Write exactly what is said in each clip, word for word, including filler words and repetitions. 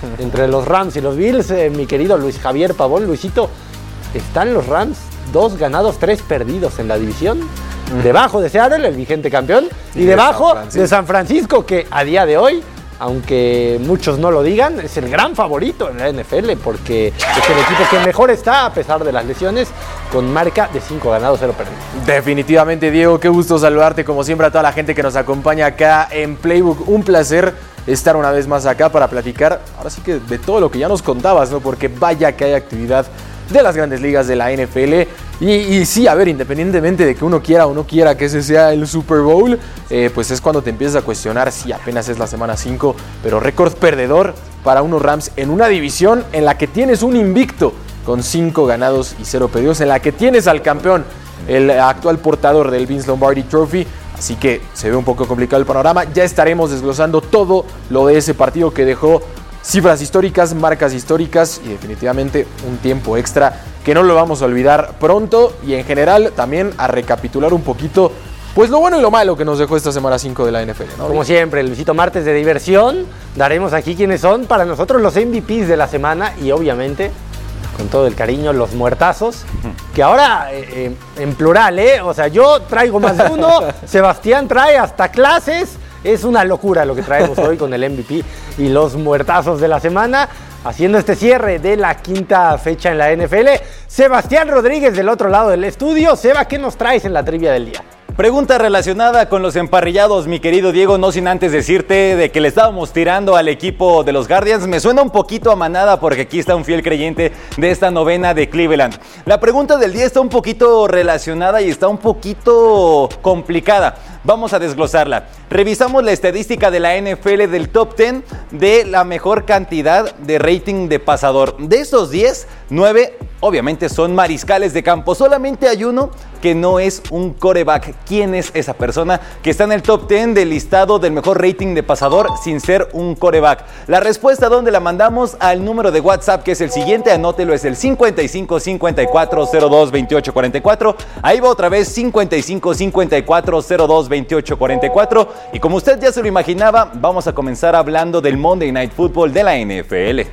entre los Rams y los Bills, eh, mi querido Luis Javier Pavón. Luisito, están los Rams, dos ganados, tres perdidos en la división. Mm. Debajo de Seattle, el vigente campeón, y, y de debajo San de San Francisco, que a día de hoy, aunque muchos no lo digan, es el gran favorito en la N F L, porque es el equipo que mejor está a pesar de las lesiones, con marca de cinco ganados, cero perdidos. Definitivamente, Diego, qué gusto saludarte, como siempre, a toda la gente que nos acompaña acá en Playbook. Un placer estar una vez más acá para platicar, ahora sí que de todo lo que ya nos contabas, ¿no? Porque vaya que hay actividad de las grandes ligas de la N F L. Y, y sí, a ver, independientemente de que uno quiera o no quiera que ese sea el Super Bowl, eh, pues es cuando te empiezas a cuestionar si apenas es la semana cinco, pero récord perdedor para unos Rams en una división en la que tienes un invicto con cinco ganados y cero perdidos, en la que tienes al campeón, el actual portador del Vince Lombardi Trophy. Así que se ve un poco complicado el panorama. Ya estaremos desglosando todo lo de ese partido que dejó cifras históricas, marcas históricas y definitivamente un tiempo extra que no lo vamos a olvidar pronto, y en general también a recapitular un poquito pues lo bueno y lo malo que nos dejó esta semana cinco de la N F L, ¿no? Como siempre, Luisito, martes de diversión, daremos aquí quiénes son para nosotros los M V Pes de la semana y obviamente, con todo el cariño, los muertazos, que ahora eh, eh, en plural, ¿eh? O sea, yo traigo más de uno, Sebastián trae hasta clases. Es una locura lo que traemos hoy con el M V P y los muertazos de la semana, haciendo este cierre de la quinta fecha en la N F L. Sebastián Rodríguez del otro lado del estudio. Seba, ¿qué nos traes en la trivia del día? Pregunta relacionada con los emparrillados, mi querido Diego, no sin antes decirte de que le estábamos tirando al equipo de los Guardians. Me suena un poquito a manada porque aquí está un fiel creyente de esta novena de Cleveland. La pregunta del día está un poquito relacionada y está un poquito complicada. Vamos a desglosarla. Revisamos la estadística de la N F L del top diez de la mejor cantidad de rating de pasador. De esos diez, nueve obviamente son mariscales de campo. Solamente hay uno que no es un quarterback. ¿Quién es esa persona que está en el top diez del listado del mejor rating de pasador sin ser un quarterback? La respuesta, ¿dónde la mandamos? Al número de WhatsApp, que es el siguiente, anótelo, es el cincuenta y cinco cincuenta y cuatro cero dos veintiocho cuarenta y cuatro. Ahí va otra vez, cincuenta y cinco cincuenta y cuatro cero dos veintiocho cuarenta y cuatro. Y como usted ya se lo imaginaba, vamos a comenzar hablando del Monday Night Football de la N F L.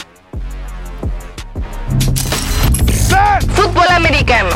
Fútbol americano.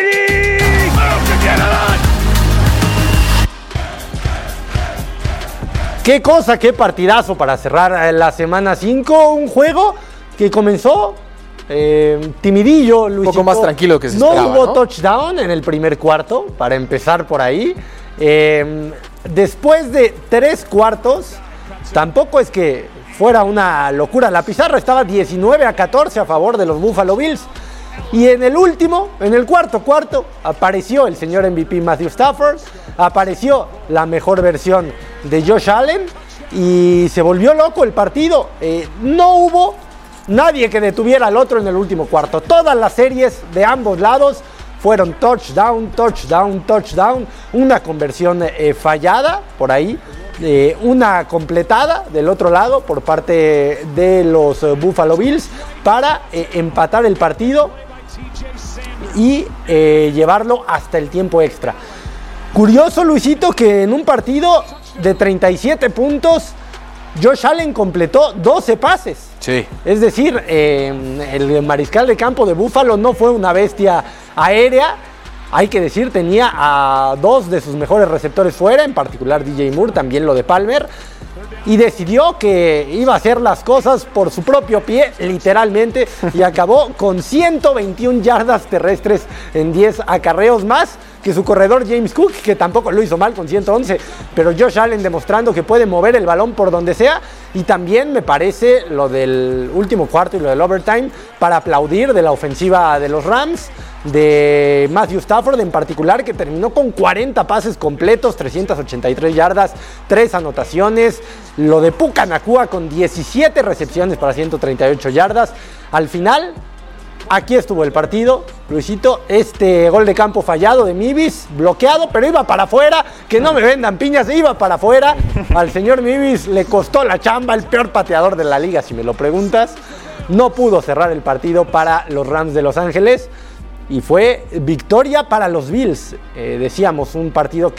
Qué cosa, qué partidazo para cerrar la semana cinco. Un juego que comenzó eh, timidillo, Luisito. Un poco más tranquilo que se no esperaba, hubo ¿no? touchdown en el primer cuarto, para empezar por ahí. Eh, después de tres cuartos, tampoco es que fuera una locura. La pizarra estaba diecinueve a catorce a favor de los Buffalo Bills. Y en el último, en el cuarto cuarto, apareció el señor M V P Matthew Stafford, apareció la mejor versión de Josh Allen y se volvió loco el partido. Eh, no hubo nadie que detuviera al otro en el último cuarto. Todas las series de ambos lados fueron touchdown, touchdown, touchdown. Una conversión eh, fallada por ahí. Eh, una completada del otro lado por parte de los uh, Buffalo Bills para eh, empatar el partido y eh, llevarlo hasta el tiempo extra. Curioso, Luisito, que en un partido de treinta y siete puntos Josh Allen completó doce pases. Sí. Es decir, eh, el mariscal de campo de Buffalo no fue una bestia aérea. Hay que decir, tenía a dos de sus mejores receptores fuera, en particular D J Moore, también lo de Palmer, y decidió que iba a hacer las cosas por su propio pie, literalmente, y acabó con ciento veintiuna yardas terrestres en diez acarreos más que su corredor James Cook, que tampoco lo hizo mal con ciento once, pero Josh Allen demostrando que puede mover el balón por donde sea. Y también me parece lo del último cuarto y lo del overtime para aplaudir de la ofensiva de los Rams, de Matthew Stafford en particular, que terminó con cuarenta pases completos, trescientas ochenta y tres yardas, tres anotaciones. Lo de Puka Nacua con diecisiete recepciones para ciento treinta y ocho yardas. Al final, aquí estuvo el partido, Luisito. Este gol de campo fallado de Mibis, bloqueado, pero iba para afuera. Que no me vendan piñas, iba para afuera. Al señor Mibis le costó la chamba, el peor pateador de la liga, si me lo preguntas. No pudo cerrar el partido para los Rams de Los Ángeles. Y fue victoria para los Bills. Eh, decíamos, un partido que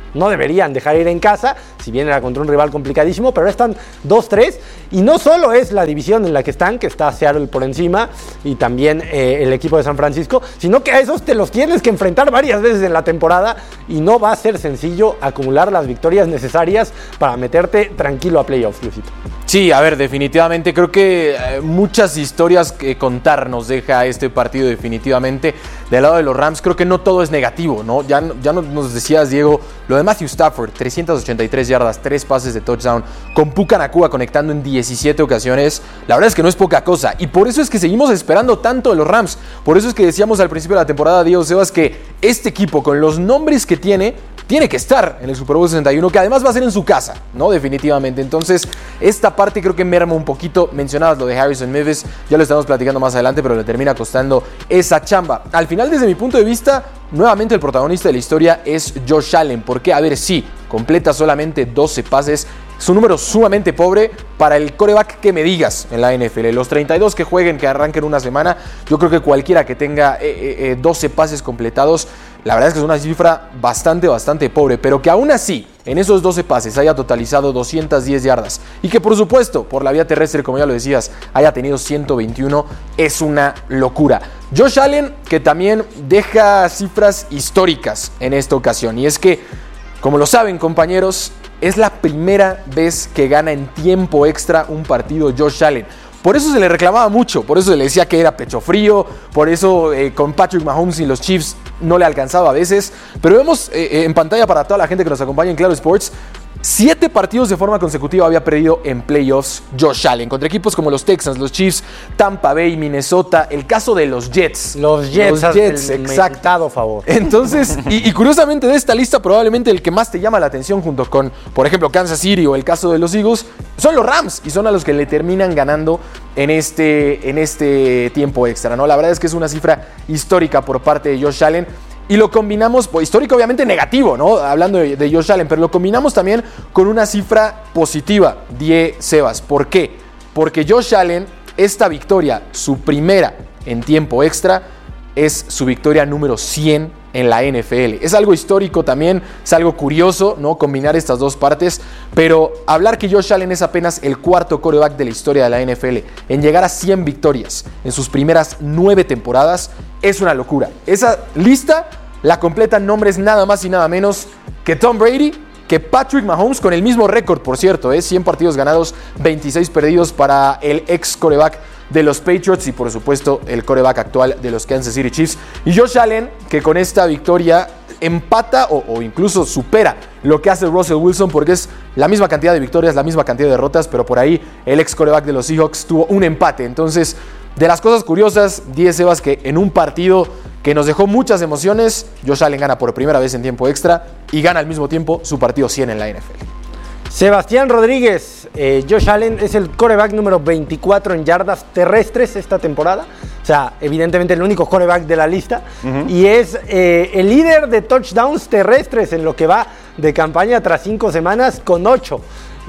no deberían dejar ir en casa, si bien era contra un rival complicadísimo, pero están dos tres, y no solo es la división en la que están, que está Seattle por encima, y también eh, el equipo de San Francisco, sino que a esos te los tienes que enfrentar varias veces en la temporada, y no va a ser sencillo acumular las victorias necesarias para meterte tranquilo a playoffs, Luisito. Sí, a ver, definitivamente creo que eh, muchas historias que contar nos deja este partido definitivamente. Del lado de los Rams creo que no todo es negativo, ¿no? Ya, ya nos decías, Diego, lo de Matthew Stafford, trescientas ochenta y tres yardas, tres pases de touchdown, con Puka Nacua conectando en diecisiete ocasiones. La verdad es que no es poca cosa, y por eso es que seguimos esperando tanto de los Rams. Por eso es que decíamos al principio de la temporada, Diego Sebas, que este equipo, con los nombres que tiene, tiene que estar en el Super Bowl sesenta y uno, que además va a ser en su casa, ¿no? Definitivamente. Entonces, esta parte creo que merma un poquito. Mencionabas lo de Harrison Mevis, ya lo estamos platicando más adelante, pero le termina costando esa chamba. Al final, desde mi punto de vista, nuevamente el protagonista de la historia es Josh Allen. Porque, a ver, sí, completa solamente doce pases. Es un número sumamente pobre para el quarterback que me digas en la N F L. Los treinta y dos que jueguen, que arranquen una semana, yo creo que cualquiera que tenga eh, eh, doce pases completados, la verdad es que es una cifra bastante, bastante pobre. Pero que aún así, en esos doce pases haya totalizado doscientas diez yardas y que por supuesto, por la vía terrestre, como ya lo decías, haya tenido ciento veintiuno, es una locura. Josh Allen, que también deja cifras históricas en esta ocasión. Y es que, como lo saben, compañeros, es la primera vez que gana en tiempo extra un partido Josh Allen. Por eso se le reclamaba mucho, por eso se le decía que era pecho frío, por eso eh, con Patrick Mahomes y los Chiefs no le alcanzaba a veces. Pero vemos eh, en pantalla para toda la gente que nos acompaña en Claro Sports, siete partidos de forma consecutiva había perdido en playoffs Josh Allen, contra equipos como los Texans, los Chiefs, Tampa Bay, Minnesota, el caso de los Jets. Los Jets, los Jets, el, exacto. El favor. Entonces, y, y curiosamente de esta lista, probablemente el que más te llama la atención junto con, por ejemplo, Kansas City o el caso de los Eagles, son los Rams, y son a los que le terminan ganando en este, en este tiempo extra, ¿no? La verdad es que es una cifra histórica por parte de Josh Allen. Y lo combinamos, pues, histórico obviamente negativo, ¿no? Hablando de, de Josh Allen, pero lo combinamos también con una cifra positiva, Die Sebas. ¿Por qué? Porque Josh Allen, esta victoria, su primera en tiempo extra, es su victoria número cien en la N F L. Es algo histórico también, es algo curioso, ¿no? Combinar estas dos partes, pero hablar que Josh Allen es apenas el cuarto quarterback de la historia de la N F L en llegar a cien victorias en sus primeras nueve temporadas es una locura. Esa lista la completan nombres nada más y nada menos que Tom Brady, que Patrick Mahomes, con el mismo récord, por cierto, ¿eh? cien partidos ganados, veintiséis perdidos para el ex quarterback de los Patriots y por supuesto el quarterback actual de los Kansas City Chiefs. Y Josh Allen, que con esta victoria empata o, o incluso supera lo que hace Russell Wilson, porque es la misma cantidad de victorias, la misma cantidad de derrotas, pero por ahí el ex quarterback de los Seahawks tuvo un empate. Entonces, de las cosas curiosas, Die Sebas, que en un partido que nos dejó muchas emociones, Josh Allen gana por primera vez en tiempo extra y gana al mismo tiempo su partido cien en la N F L. Sebastián Rodríguez, eh, Josh Allen es el quarterback número veinticuatro en yardas terrestres esta temporada. O sea, evidentemente el único quarterback de la lista. Uh-huh. Y es eh, el líder de touchdowns terrestres en lo que va de campaña tras cinco semanas con ocho.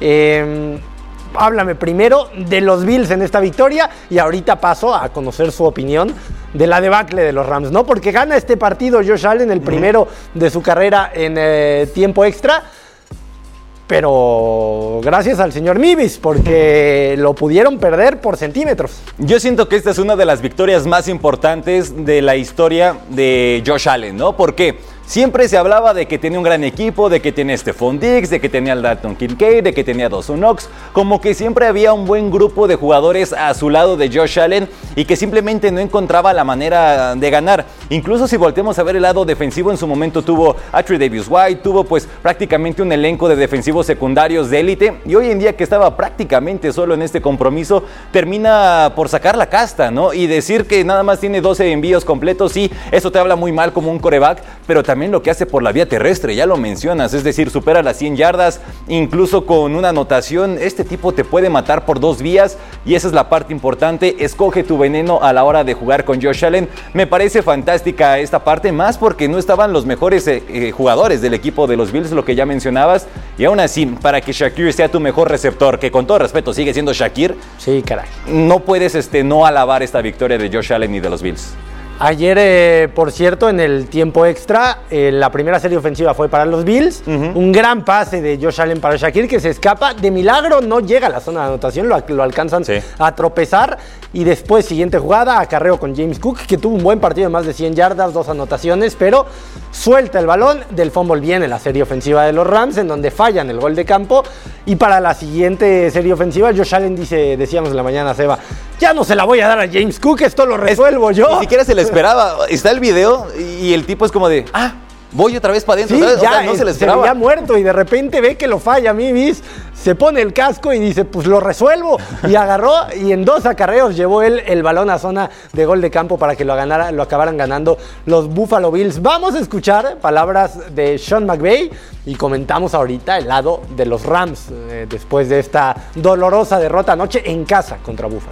Eh, háblame primero de los Bills en esta victoria y ahorita paso a conocer su opinión de la debacle de los Rams, ¿no? Porque gana este partido Josh Allen, el primero uh-huh. de su carrera en eh, tiempo extra. Pero gracias al señor Mevis, porque lo pudieron perder por centímetros. Yo siento que esta es una de las victorias más importantes de la historia de Josh Allen, ¿no? ¿Por qué? Siempre se hablaba de que tenía un gran equipo, de que tenía Stephon Diggs, de que tenía al Dalton Kincaid, de que tenía a Dawson Knox. Como que siempre había un buen grupo de jugadores a su lado de Josh Allen y que simplemente no encontraba la manera de ganar. Incluso si volteamos a ver el lado defensivo, en su momento tuvo a Tre'Davious White, tuvo pues prácticamente un elenco de defensivos secundarios de élite. Y hoy en día que estaba prácticamente solo en este compromiso, termina por sacar la casta, ¿no? Y decir que nada más tiene doce envíos completos, sí, eso te habla muy mal como un quarterback, pero también También lo que hace por la vía terrestre, ya lo mencionas, es decir, supera las cien yardas, incluso con una anotación. Este tipo te puede matar por dos vías y esa es la parte importante. Escoge tu veneno a la hora de jugar con Josh Allen. Me parece fantástica esta parte, más porque no estaban los mejores eh, eh, jugadores del equipo de los Bills, lo que ya mencionabas, y aún así, para que Shakir sea tu mejor receptor, que con todo respeto sigue siendo Shakir, sí, caray, no puedes este, no alabar esta victoria de Josh Allen y de los Bills. Ayer, eh, por cierto, en el tiempo extra, eh, la primera serie ofensiva fue para los Bills. Uh-huh. Un gran pase de Josh Allen para Shakir, que se escapa. De milagro no llega a la zona de anotación, lo, lo alcanzan sí. a tropezar. Y después, siguiente jugada, acarreo con James Cook, que tuvo un buen partido de más de cien yardas, dos anotaciones, pero suelta el balón. Del fumble viene la serie ofensiva de los Rams, en donde fallan el gol de campo. Y para la siguiente serie ofensiva, Josh Allen dice, decíamos en la mañana, Seba, ya no se la voy a dar a James Cook, esto lo resuelvo yo. Ni siquiera se le esperaba. Está el video y el tipo es como de, ah, voy otra vez para adentro. Sí, ¿sabes? ya, o sea, no se le esperaba. Se veía muerto y de repente ve que lo falla Mivis, se pone el casco y dice, pues lo resuelvo. Y agarró y en dos acarreos llevó él el balón a zona de gol de campo para que lo, ganara, lo acabaran ganando los Buffalo Bills. Vamos a escuchar palabras de Sean McVay y comentamos ahorita el lado de los Rams eh, después de esta dolorosa derrota anoche en casa contra Buffalo.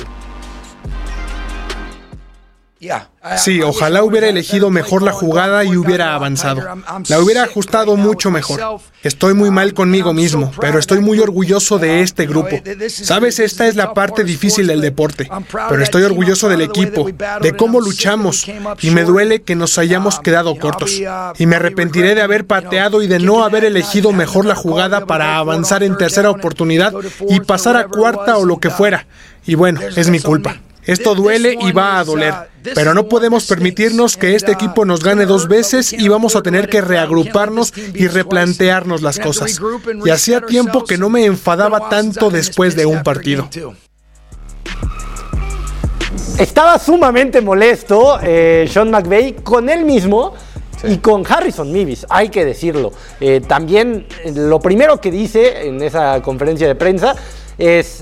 Sí, ojalá hubiera elegido mejor la jugada y hubiera avanzado. La hubiera ajustado mucho mejor. Estoy muy mal conmigo mismo, pero estoy muy orgulloso de este grupo. Sabes, esta es la parte difícil del deporte, pero estoy orgulloso del equipo, de cómo luchamos, y me duele que nos hayamos quedado cortos. Y me arrepentiré de haber pateado y de no haber elegido mejor la jugada para avanzar en tercera oportunidad y pasar a cuarta o lo que fuera. Y bueno, es mi culpa. Esto duele y va a doler, pero no podemos permitirnos que este equipo nos gane dos veces y vamos a tener que reagruparnos y replantearnos las cosas. Y hacía tiempo que no me enfadaba tanto después de un partido. Estaba sumamente molesto eh, Sean McVay con él mismo. Sí. Y con Harrison Mivis, hay que decirlo. Eh, también eh, lo primero que dice en esa conferencia de prensa es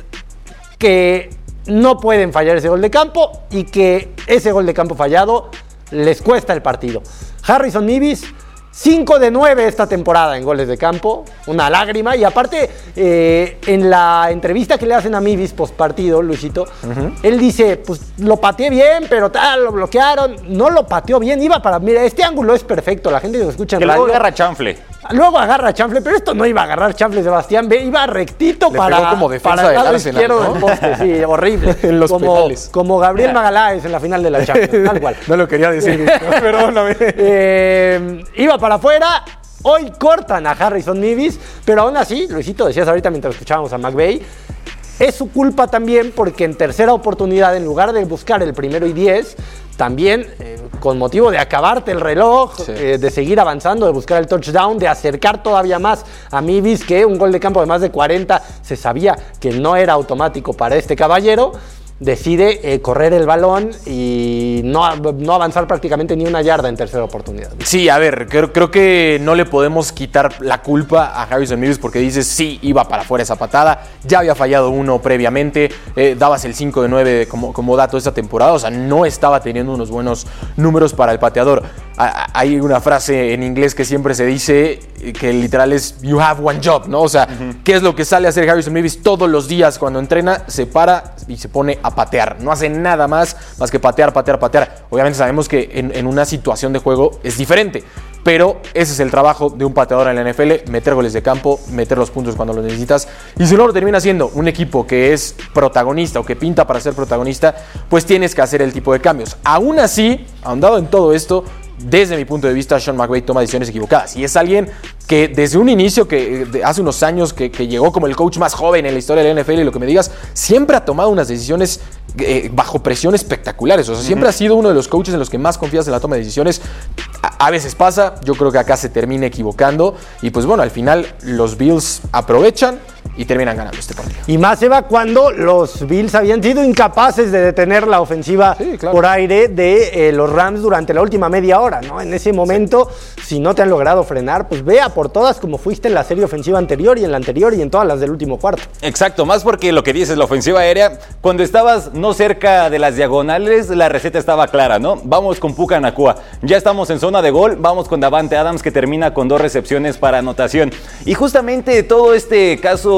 que no pueden fallar ese gol de campo y que ese gol de campo fallado les cuesta el partido. Harrison Mivis, cinco de nueve esta temporada en goles de campo, una lágrima. Y aparte, eh, en la entrevista que le hacen a Mivis post partido, Luisito, uh-huh. él dice, pues lo pateé bien, pero tal, lo bloquearon. No lo pateó bien, iba para... Mira, este ángulo es perfecto, la gente que lo escucha en que radio... luego agarra chanfle. Luego agarra chanfle, pero esto no iba a agarrar chanfle, Sebastián. Iba rectito Le para, pegó como defensa para el lado del Arsenal, izquierdo ¿no? del poste. Sí, horrible. En los como, penales. como Gabriel Magaláes en la final de la Champions, tal cual. No lo quería decir, perdóname. Eh, iba para afuera. Hoy cortan a Harrison Mivis, pero aún así, Luisito, decías ahorita mientras escuchábamos a McVay, es su culpa también porque en tercera oportunidad, en lugar de buscar el primero y diez, también eh, con motivo de acabarte el reloj, sí. eh, de seguir avanzando, de buscar el touchdown, de acercar todavía más a Mivis, que un gol de campo de más de cuarenta se sabía que no era automático para este caballero, decide eh, correr el balón y no, no avanzar prácticamente ni una yarda en tercera oportunidad. Sí, a ver, creo, creo que no le podemos quitar la culpa a Harrison Mivis porque dices, sí, iba para afuera esa patada, ya había fallado uno previamente, eh, dabas el cinco de nueve como, como dato esta temporada, o sea, no estaba teniendo unos buenos números para el pateador. A, hay una frase en inglés que siempre se dice que literal es you have one job, ¿no? O sea, uh-huh. ¿qué es lo que sale a hacer Harrison Mivis todos los días cuando entrena? Se para y se pone a patear, no hace nada más más que patear, patear, patear. Obviamente sabemos que en, en una situación de juego es diferente, pero ese es el trabajo de un pateador en la N F L, meter goles de campo, meter los puntos cuando los necesitas, y si no lo termina siendo un equipo que es protagonista o que pinta para ser protagonista, pues tienes que hacer el tipo de cambios. Aún así, ahondado en todo esto, desde mi punto de vista, Sean McVay toma decisiones equivocadas y es alguien que desde un inicio, que hace unos años que, que llegó como el coach más joven en la historia de la N F L y lo que me digas, siempre ha tomado unas decisiones eh, bajo presión espectaculares. O sea, uh-huh. siempre ha sido uno de los coaches en los que más confías en la toma de decisiones. A, a veces pasa, yo creo que acá se termina equivocando y pues bueno, al final los Bills aprovechan y terminan ganando este partido. Y más se va cuando los Bills habían sido incapaces de detener la ofensiva sí, claro. por aire de eh, los Rams durante la última media hora, ¿no? En ese momento, sí. si no te han logrado frenar, pues vea por todas como fuiste en la serie ofensiva anterior y en la anterior y en todas las del último cuarto. Exacto, más porque lo que dices, la ofensiva aérea, cuando estabas no cerca de las diagonales, la receta estaba clara, ¿no? Vamos con Puka Nacua, ya estamos en zona de gol, vamos con Davante Adams que termina con dos recepciones para anotación. Y justamente todo este caso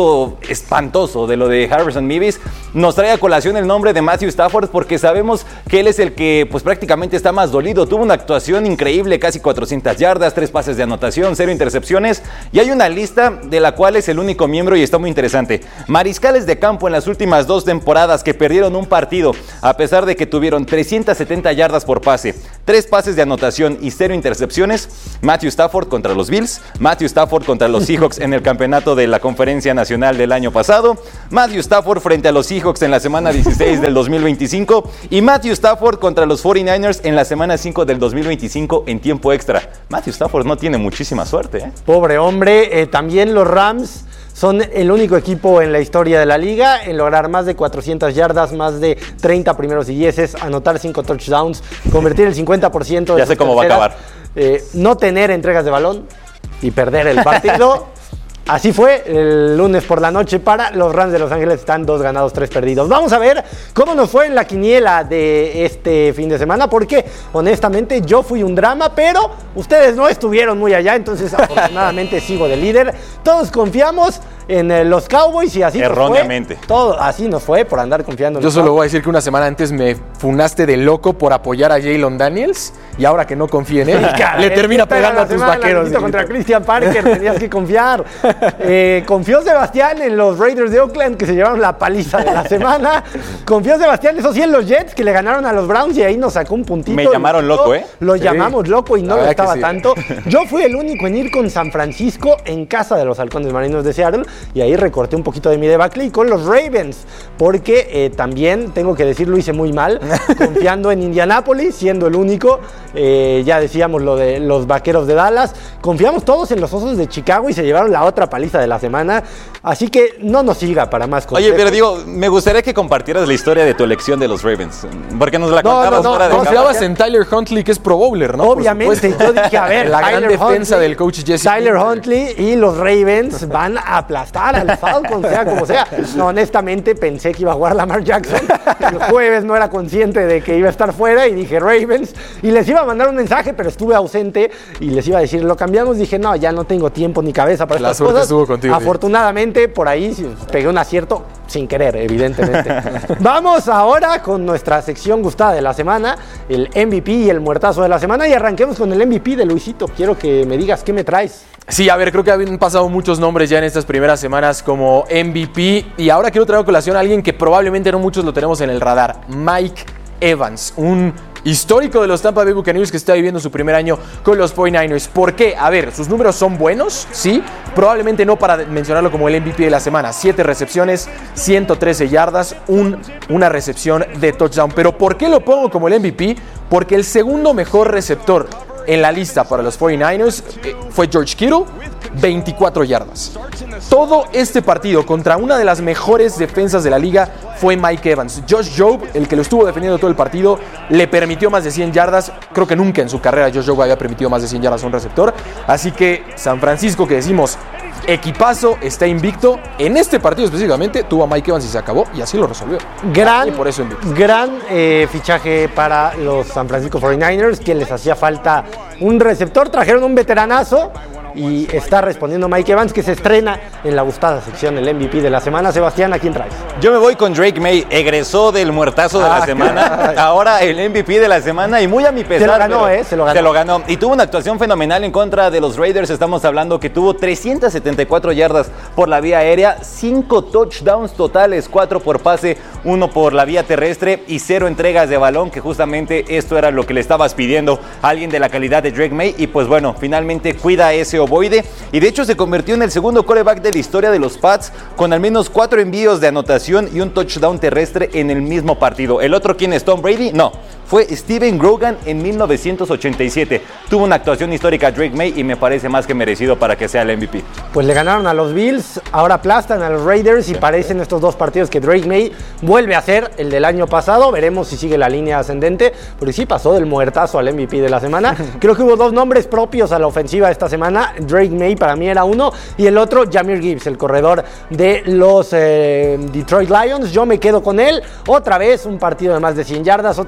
caso espantoso de lo de Harrison Mevis, nos trae a colación el nombre de Matthew Stafford porque sabemos que él es el que pues prácticamente está más dolido. Tuvo una actuación increíble, casi cuatrocientas yardas, tres pases de anotación, cero intercepciones, y hay una lista de la cual es el único miembro y está muy interesante. Mariscales de campo en las últimas dos temporadas que perdieron un partido a pesar de que tuvieron trescientas setenta yardas por pase, tres pases de anotación y cero intercepciones. Matthew Stafford contra los Bills, Matthew Stafford contra los Seahawks en el campeonato de la Conferencia Nacional del año pasado, Matthew Stafford frente a los Seahawks en la semana dieciséis del dos mil veinticinco y Matthew Stafford contra los cuarenta y nueve ers en la semana cinco del dos mil veinticinco en tiempo extra. Matthew Stafford no tiene muchísima suerte, ¿eh? Pobre hombre. Eh, también los Rams son el único equipo en la historia de la liga en lograr más de cuatrocientas yardas, más de treinta primeros y dieces, anotar cinco touchdowns, convertir el cincuenta por ciento de Ya sé sus cómo va a terceras, acabar. eh, no tener entregas de balón y perder el partido. Así fue el lunes por la noche para los Rams de Los Ángeles. Están dos ganados, tres perdidos. Vamos a ver cómo nos fue en la quiniela de este fin de semana, porque honestamente yo fui un drama, pero ustedes no estuvieron muy allá, entonces afortunadamente sigo de líder. Todos confiamos en eh, los Cowboys y así Erróneamente. nos fue. Todo, así nos fue por andar confiando en Yo los solo Cowboys. voy a decir que una semana antes me funaste de loco por apoyar a Jalen Daniels y ahora que no confíe en él, le termina Esta era pegando la a tus semana, vaqueros. Luisito, contra Christian Parker, tenías que confiar. Eh, confió Sebastián en los Raiders de Oakland, que se llevaron la paliza de la semana. Confió Sebastián, eso sí, en los Jets, que le ganaron a los Browns y ahí nos sacó un puntito. Me llamaron loco, ¿eh? Lo Sí. llamamos loco y La no lo verdad que estaba sí. tanto. Yo fui el único en ir con San Francisco en casa de los Halcones Marinos de Seattle y ahí recorté un poquito de mi debacle y con los Ravens, porque eh, también, tengo que decir, lo hice muy mal, confiando en Indianápolis, siendo el único. Eh, ya decíamos lo de los Vaqueros de Dallas. Confiamos todos en los Osos de Chicago y se llevaron la otra paliza de la semana. Así que no nos siga para más cosas. Oye, pero digo, me gustaría que compartieras la historia de tu elección de los Ravens, porque nos la No, contabas no, no, fuera de no, cámara. Confiabas en Tyler Huntley, que es Pro Bowler, ¿no? Por Obviamente, supuesto. yo dije, a ver, la gran Tyler defensa Huntley, del coach Jesse Tyler Pinkett. Huntley y los Ravens van a aplastar al Falcons, sea como sea. No, honestamente pensé que iba a jugar Lamar Jackson. El jueves no era consciente de que iba a estar fuera y dije Ravens. Y les iba a mandar un mensaje, pero estuve ausente y les iba a decir, lo cambiamos. Dije, no, ya no tengo tiempo ni cabeza para La estas suerte cosas. estuvo contigo, Afortunadamente, por ahí sí, pegué un acierto sin querer, evidentemente. Vamos ahora con nuestra sección gustada de la semana, el M V P y el muertazo de la semana, y arranquemos con el M V P de Luisito. Quiero que me digas qué me traes. Sí, a ver, creo que han pasado muchos nombres ya en estas primeras semanas como M V P y ahora quiero traer a colación a alguien que probablemente no muchos lo tenemos en el radar, Mike Evans, un histórico de los Tampa Bay Buccaneers que está viviendo su primer año con los cuarenta y nueve ers. ¿Por qué? A ver, sus números son buenos, sí, probablemente no para mencionarlo como el M V P de la semana. Siete recepciones, ciento trece yardas, un, una recepción de touchdown. Pero ¿por qué lo pongo como el M V P? Porque el segundo mejor receptor en la lista para los cuarenta y nueve ers eh, fue George Kittle, veinticuatro yardas. Todo este partido contra una de las mejores defensas de la liga fue Mike Evans. Josh Jobe, el que lo estuvo defendiendo todo el partido, le permitió más de cien yardas. Creo que nunca en su carrera Josh Jobe había permitido más de cien yardas a un receptor. Así que San Francisco, que decimos equipazo, está invicto. En este partido específicamente tuvo a Mike Evans y se acabó y así lo resolvió. Gran, Y por eso invicto. gran eh, fichaje para los San Francisco cuarenta y nueve ers, que les hacía falta un receptor. Trajeron un veteranazo y está respondiendo Mike Evans, que se estrena en la gustada sección, el M V P de la semana. Sebastián, ¿a quién traes? Yo me voy con Drake May, egresó del muertazo de Ah, la semana, caray. ahora el M V P de la semana y muy a mi pesar. Se lo ganó, pero ¿eh? Se lo ganó. Se lo ganó. Y tuvo una actuación fenomenal en contra de los Raiders. Estamos hablando que tuvo trescientas setenta y cuatro yardas por la vía aérea, cinco touchdowns totales, cuatro por pase, uno por la vía terrestre y cero entregas de balón, que justamente esto era lo que le estabas pidiendo a alguien de la calidad de Drake May. Y pues bueno, finalmente cuida ese ovoide y de hecho se convirtió en el segundo quarterback de la historia de los Pats con al menos cuatro envíos de anotación y un touchdown terrestre en el mismo partido. ¿El otro quién es? ¿Tom Brady? No, fue Steven Grogan en mil novecientos ochenta y siete. Tuvo una actuación histórica Drake May y me parece más que merecido para que sea el M V P. Pues le ganaron a los Bills, ahora aplastan a los Raiders y parecen estos dos partidos que Drake May vuelve a ser el del año pasado. Veremos si sigue la línea ascendente, pero sí pasó del muertazo al M V P de la semana. Creo que hubo dos nombres propios a la ofensiva esta semana. Drake May para mí era uno y el otro Jahmyr Gibbs, el corredor de los eh, Detroit Lions. Yo me quedo con él. Otra vez un partido de más de cien yardas, otra vez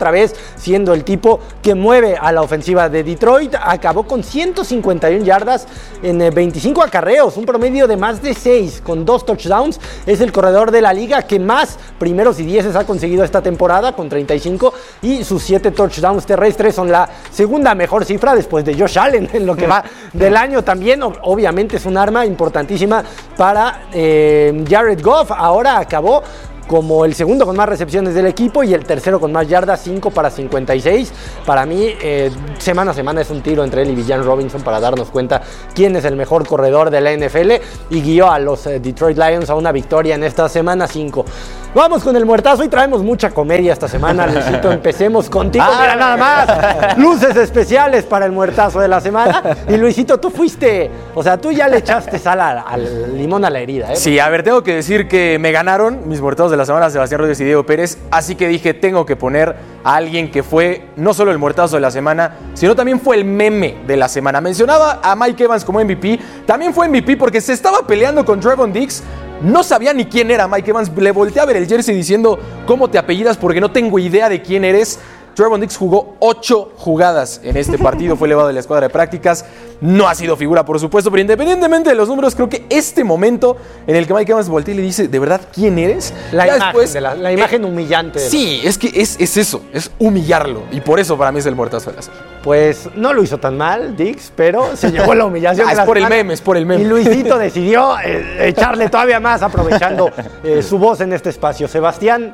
siendo el tipo que mueve a la ofensiva de Detroit. Acabó con ciento cincuenta y una yardas en veinticinco acarreos, un promedio de más de seis, con dos touchdowns. Es el corredor de la liga que más primeros y dieces ha conseguido esta temporada, con treinta y cinco, y sus siete touchdowns terrestres son la segunda mejor cifra después de Josh Allen en lo que va del año. También obviamente es un arma importantísima para eh, Jared Goff. Ahora acabó como el segundo con más recepciones del equipo y el tercero con más yardas, cinco para cincuenta y seis. Para mí, eh, semana a semana es un tiro entre él y Villan Robinson para darnos cuenta quién es el mejor corredor de la N F L, y guió a los eh, Detroit Lions a una victoria en esta semana cinco. Vamos con el muertazo y traemos mucha comedia esta semana, Luisito. Empecemos contigo. Ah, Mira, nada más. Luces especiales para el muertazo de la semana. Y Luisito, tú fuiste, o sea, tú ya le echaste sal al, al limón a la herida, ¿eh? Sí, a ver, tengo que decir que me ganaron mis muertazos de la semana, Sebastián Rodríguez y Diego Pérez, así que dije, tengo que poner a alguien que fue no solo el muertazo de la semana, sino también fue el meme de la semana. Mencionaba a Mike Evans como M V P, también fue M V P porque se estaba peleando con Trevon Diggs. No sabía ni quién era Mike Evans, le volteé a ver el jersey diciendo, ¿cómo te apellidas? Porque no tengo idea de quién eres. Trevon Diggs jugó ocho jugadas en este partido, fue elevado de la escuadra de prácticas, no ha sido figura por supuesto, pero independientemente de los números, creo que este momento en el que Mike Evans voltea y le dice, ¿de verdad quién eres? La ya imagen, después, de la, la imagen eh, humillante. De sí, la... es que es, es eso, es humillarlo, y por eso para mí es el muertazo de la semana. Pues no lo hizo tan mal, Diggs, pero se llevó la humillación. Ah, de es la por semana. el meme, es por el meme. Y Luisito decidió eh, echarle todavía más, aprovechando eh, su voz en este espacio. Sebastián,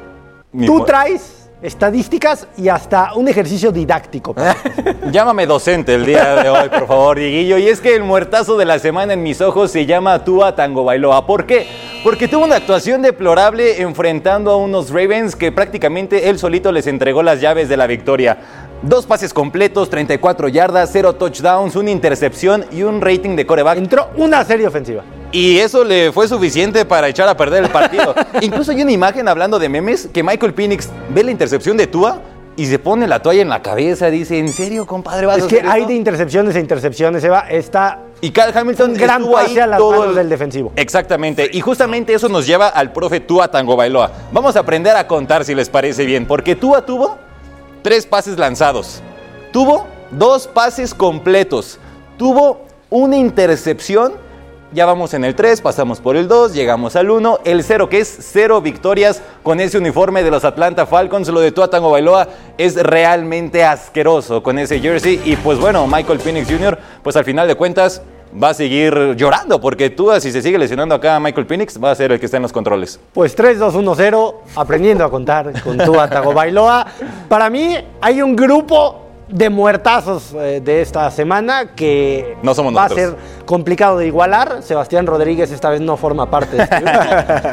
Mi tú mu- traes estadísticas y hasta un ejercicio didáctico. Llámame docente el día de hoy, por favor, Dieguillo. Y es que el muertazo de la semana en mis ojos se llama Tua Tagovailoa. ¿Por qué? Porque tuvo una actuación deplorable enfrentando a unos Ravens que prácticamente él solito les entregó las llaves de la victoria. Dos pases completos, treinta y cuatro yardas, cero touchdowns, una intercepción y un rating de quarterback. Entró una serie ofensiva. Y eso le fue suficiente para echar a perder el partido. Incluso hay una imagen, hablando de memes, que Michael Penix ve la intercepción de Tua y se pone la toalla en la cabeza. Dice, ¿en serio, compadre, vas Es a que hacer hay esto? de intercepciones e intercepciones, Eva. Está Y Cal Hamilton un gran estuvo pase ahí a las todo manos el- del defensivo. Exactamente. Y justamente eso nos lleva al profe Tua Tagovailoa. Vamos a aprender a contar, si les parece bien. Porque Tua tuvo tres pases lanzados. Tuvo dos pases completos. Tuvo una intercepción. Ya vamos en el tres, pasamos por el dos, llegamos al uno, el cero, que es cero victorias con ese uniforme de los Atlanta Falcons. Lo de Tua Tagovailoa es realmente asqueroso con ese jersey. Y pues bueno, Michael Penix junior, pues al final de cuentas va a seguir llorando, porque Tua, si se sigue lesionando acá a Michael Penix, va a ser el que está en los controles. Pues tres, dos, uno, cero, aprendiendo a contar con Tua Tagovailoa. Para mí hay un grupo de muertazos eh, de esta semana que No somos va nosotros. a ser complicado de igualar. Sebastián Rodríguez esta vez no forma parte de este grupo.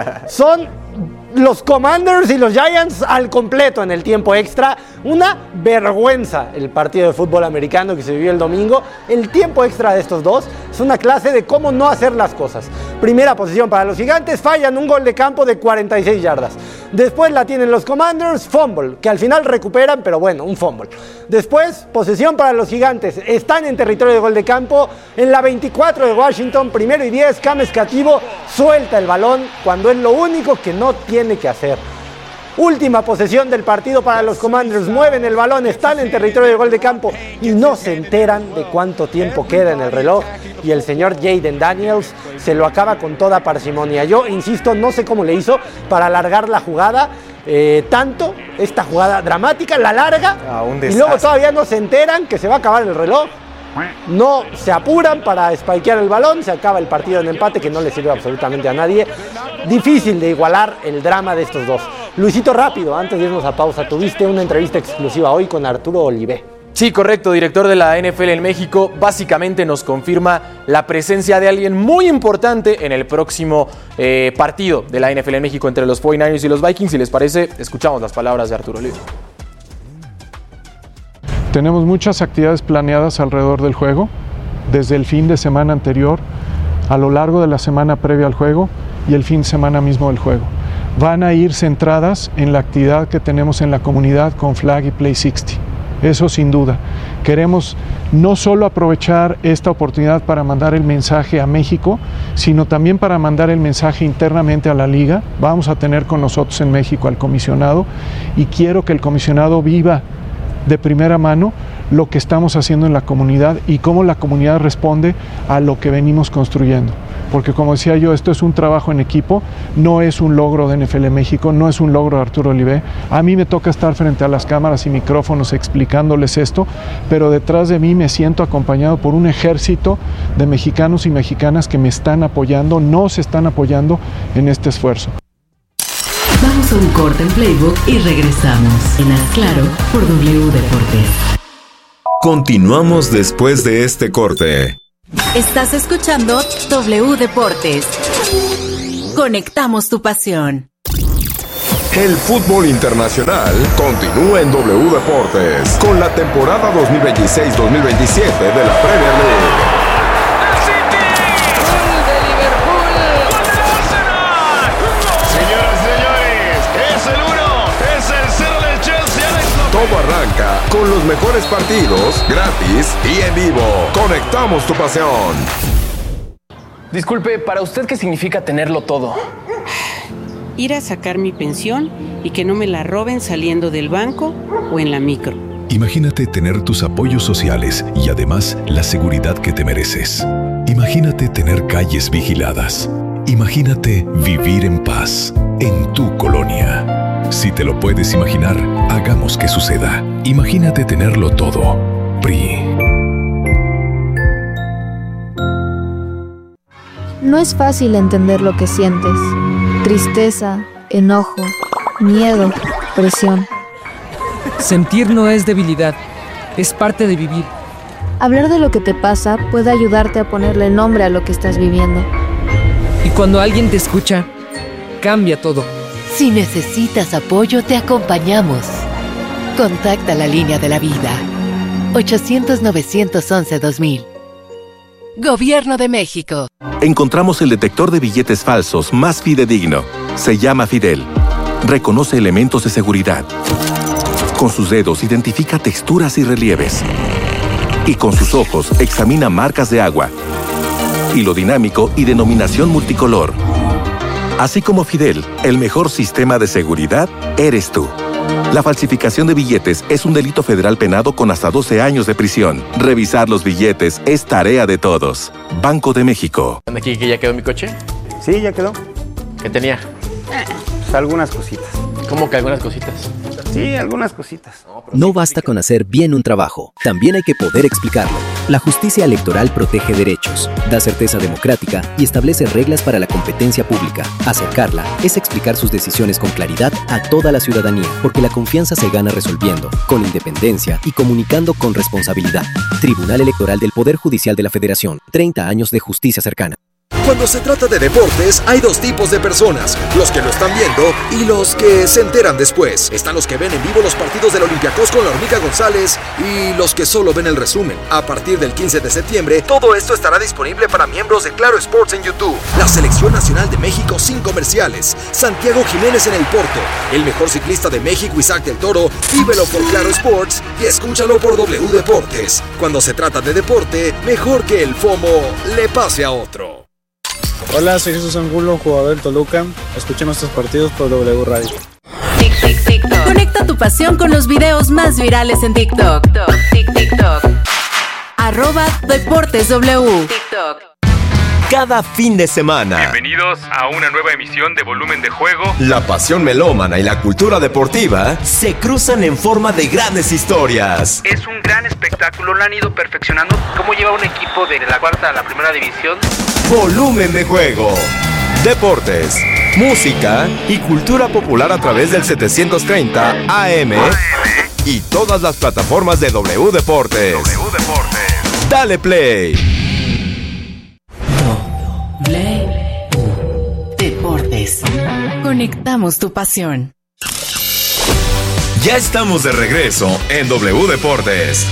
Son los Commanders y los Giants al completo en el tiempo extra. Una vergüenza el partido de fútbol americano que se vivió el domingo. El tiempo extra de estos dos es una clase de cómo no hacer las cosas. Primera posición para los Gigantes, fallan un gol de campo de cuarenta y seis yardas. Después la tienen los Commanders, fumble, que al final recuperan, pero bueno, un fumble. Después, posesión para los Gigantes, están en territorio de gol de campo, en la veinticuatro de Washington, primero y diez, Cam Escativo suelta el balón cuando es lo único que no tiene que hacer. Última posesión del partido para los Commanders, mueven el balón, están en territorio de gol de campo y no se enteran de cuánto tiempo queda en el reloj, y el señor Jaden Daniels se lo acaba con toda parsimonia. Yo insisto, no sé cómo le hizo para alargar la jugada, eh, tanto esta jugada dramática, la larga, Ah, un y desastre. luego todavía no se enteran que se va a acabar el reloj. No se apuran para spikear el balón, se acaba el partido en empate que no le sirve absolutamente a nadie. Difícil de igualar el drama de estos dos. Luisito, rápido, antes de irnos a pausa, tuviste una entrevista exclusiva hoy con Arturo Olivé. Sí, correcto, director de la N F L en México, básicamente nos confirma la presencia de alguien muy importante en el próximo eh, partido de la N F L en México entre los cuarenta y nueve ers y los Vikings. Si les parece, escuchamos las palabras de Arturo Olivé. Tenemos muchas actividades planeadas alrededor del juego, desde el fin de semana anterior, a lo largo de la semana previa al juego y el fin de semana mismo del juego. Van a ir centradas en la actividad que tenemos en la comunidad con Flag y Play sesenta. Eso sin duda. Queremos no solo aprovechar esta oportunidad para mandar el mensaje a México, sino también para mandar el mensaje internamente a la liga. Vamos a tener con nosotros en México al comisionado y quiero que el comisionado viva de primera mano lo que estamos haciendo en la comunidad y cómo la comunidad responde a lo que venimos construyendo. Porque como decía yo, esto es un trabajo en equipo, no es un logro de N F L México, no es un logro de Arturo Olivé. A mí me toca estar frente a las cámaras y micrófonos explicándoles esto, pero detrás de mí me siento acompañado por un ejército de mexicanos y mexicanas que me están apoyando, nos están apoyando en este esfuerzo. Vamos a un corte en Playbook y regresamos en Haz Claro por W Deportes. Continuamos después de este corte. Estás escuchando W Deportes. Conectamos tu pasión. El fútbol internacional continúa en W Deportes con la temporada dos mil veintiséis dos mil veintisiete de la Premier League. Todo arranca con los mejores partidos, gratis y en vivo. Conectamos tu pasión. Disculpe, ¿para usted qué significa tenerlo todo? Ir a sacar mi pensión y que no me la roben saliendo del banco o en la micro. Imagínate tener tus apoyos sociales y además la seguridad que te mereces. Imagínate tener calles vigiladas. Imagínate vivir en paz en tu colonia. Si te lo puedes imaginar, hagamos que suceda. Imagínate tenerlo todo. P R I. No es fácil entender lo que sientes. Tristeza, enojo, miedo, presión. Sentir no es debilidad, es parte de vivir. Hablar de lo que te pasa puede ayudarte a ponerle nombre a lo que estás viviendo. Y cuando alguien te escucha, cambia todo. Si necesitas apoyo, te acompañamos. Contacta la línea de la vida. ochocientos, novecientos once, dos mil. Gobierno de México. Encontramos el detector de billetes falsos más fidedigno. Se llama Fidel. Reconoce elementos de seguridad. Con sus dedos identifica texturas y relieves. Y con sus ojos examina marcas de agua. Hilo dinámico y denominación multicolor. Así como Fidel, el mejor sistema de seguridad eres tú. La falsificación de billetes es un delito federal penado con hasta doce años de prisión. Revisar los billetes es tarea de todos. Banco de México. ¿Aquí que ya quedó mi coche? Sí, ya quedó. ¿Qué tenía? Pues algunas cositas. ¿Cómo que algunas cositas? Sí, algunas cositas. No basta con hacer bien un trabajo, también hay que poder explicarlo. La justicia electoral protege derechos, da certeza democrática y establece reglas para la competencia pública. Acercarla es explicar sus decisiones con claridad a toda la ciudadanía, porque la confianza se gana resolviendo, con independencia y comunicando con responsabilidad. Tribunal Electoral del Poder Judicial de la Federación, treinta años de justicia cercana. Cuando se trata de deportes, hay dos tipos de personas, los que lo están viendo y los que se enteran después. Están los que ven en vivo los partidos del Olympiacos con la Hormiga González y los que solo ven el resumen. A partir del quince de septiembre, todo esto estará disponible para miembros de Claro Sports en YouTube. La Selección Nacional de México sin comerciales. Santiago Jiménez en el Porto. El mejor ciclista de México, Isaac del Toro. Vívelo por Claro Sports y escúchalo por W Deportes. Cuando se trata de deporte, mejor que el FOMO le pase a otro. Hola, soy Jesús Angulo, jugador del Toluca. Escuchen nuestros partidos por W Radio. Tic, tic, TikTok. Conecta tu pasión con los videos más virales en TikTok. Tic, TikTok. Arroba Deportes W. TikTok. Cada fin de semana. Bienvenidos a una nueva emisión de Volumen de Juego. La pasión melómana y la cultura deportiva se cruzan en forma de grandes historias. Es un gran espectáculo, lo han ido perfeccionando. ¿Cómo lleva un equipo de la cuarta a la primera división? Volumen de Juego. Deportes, música y cultura popular a través del setecientos treinta A M y todas las plataformas de W Deportes. W Deportes. Dale play. W Deportes. Conectamos tu pasión. Ya estamos de regreso en W Deportes.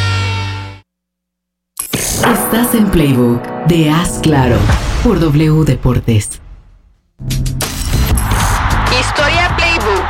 Estás en Playbook de Haz Claro por W Deportes. Historia Playbook.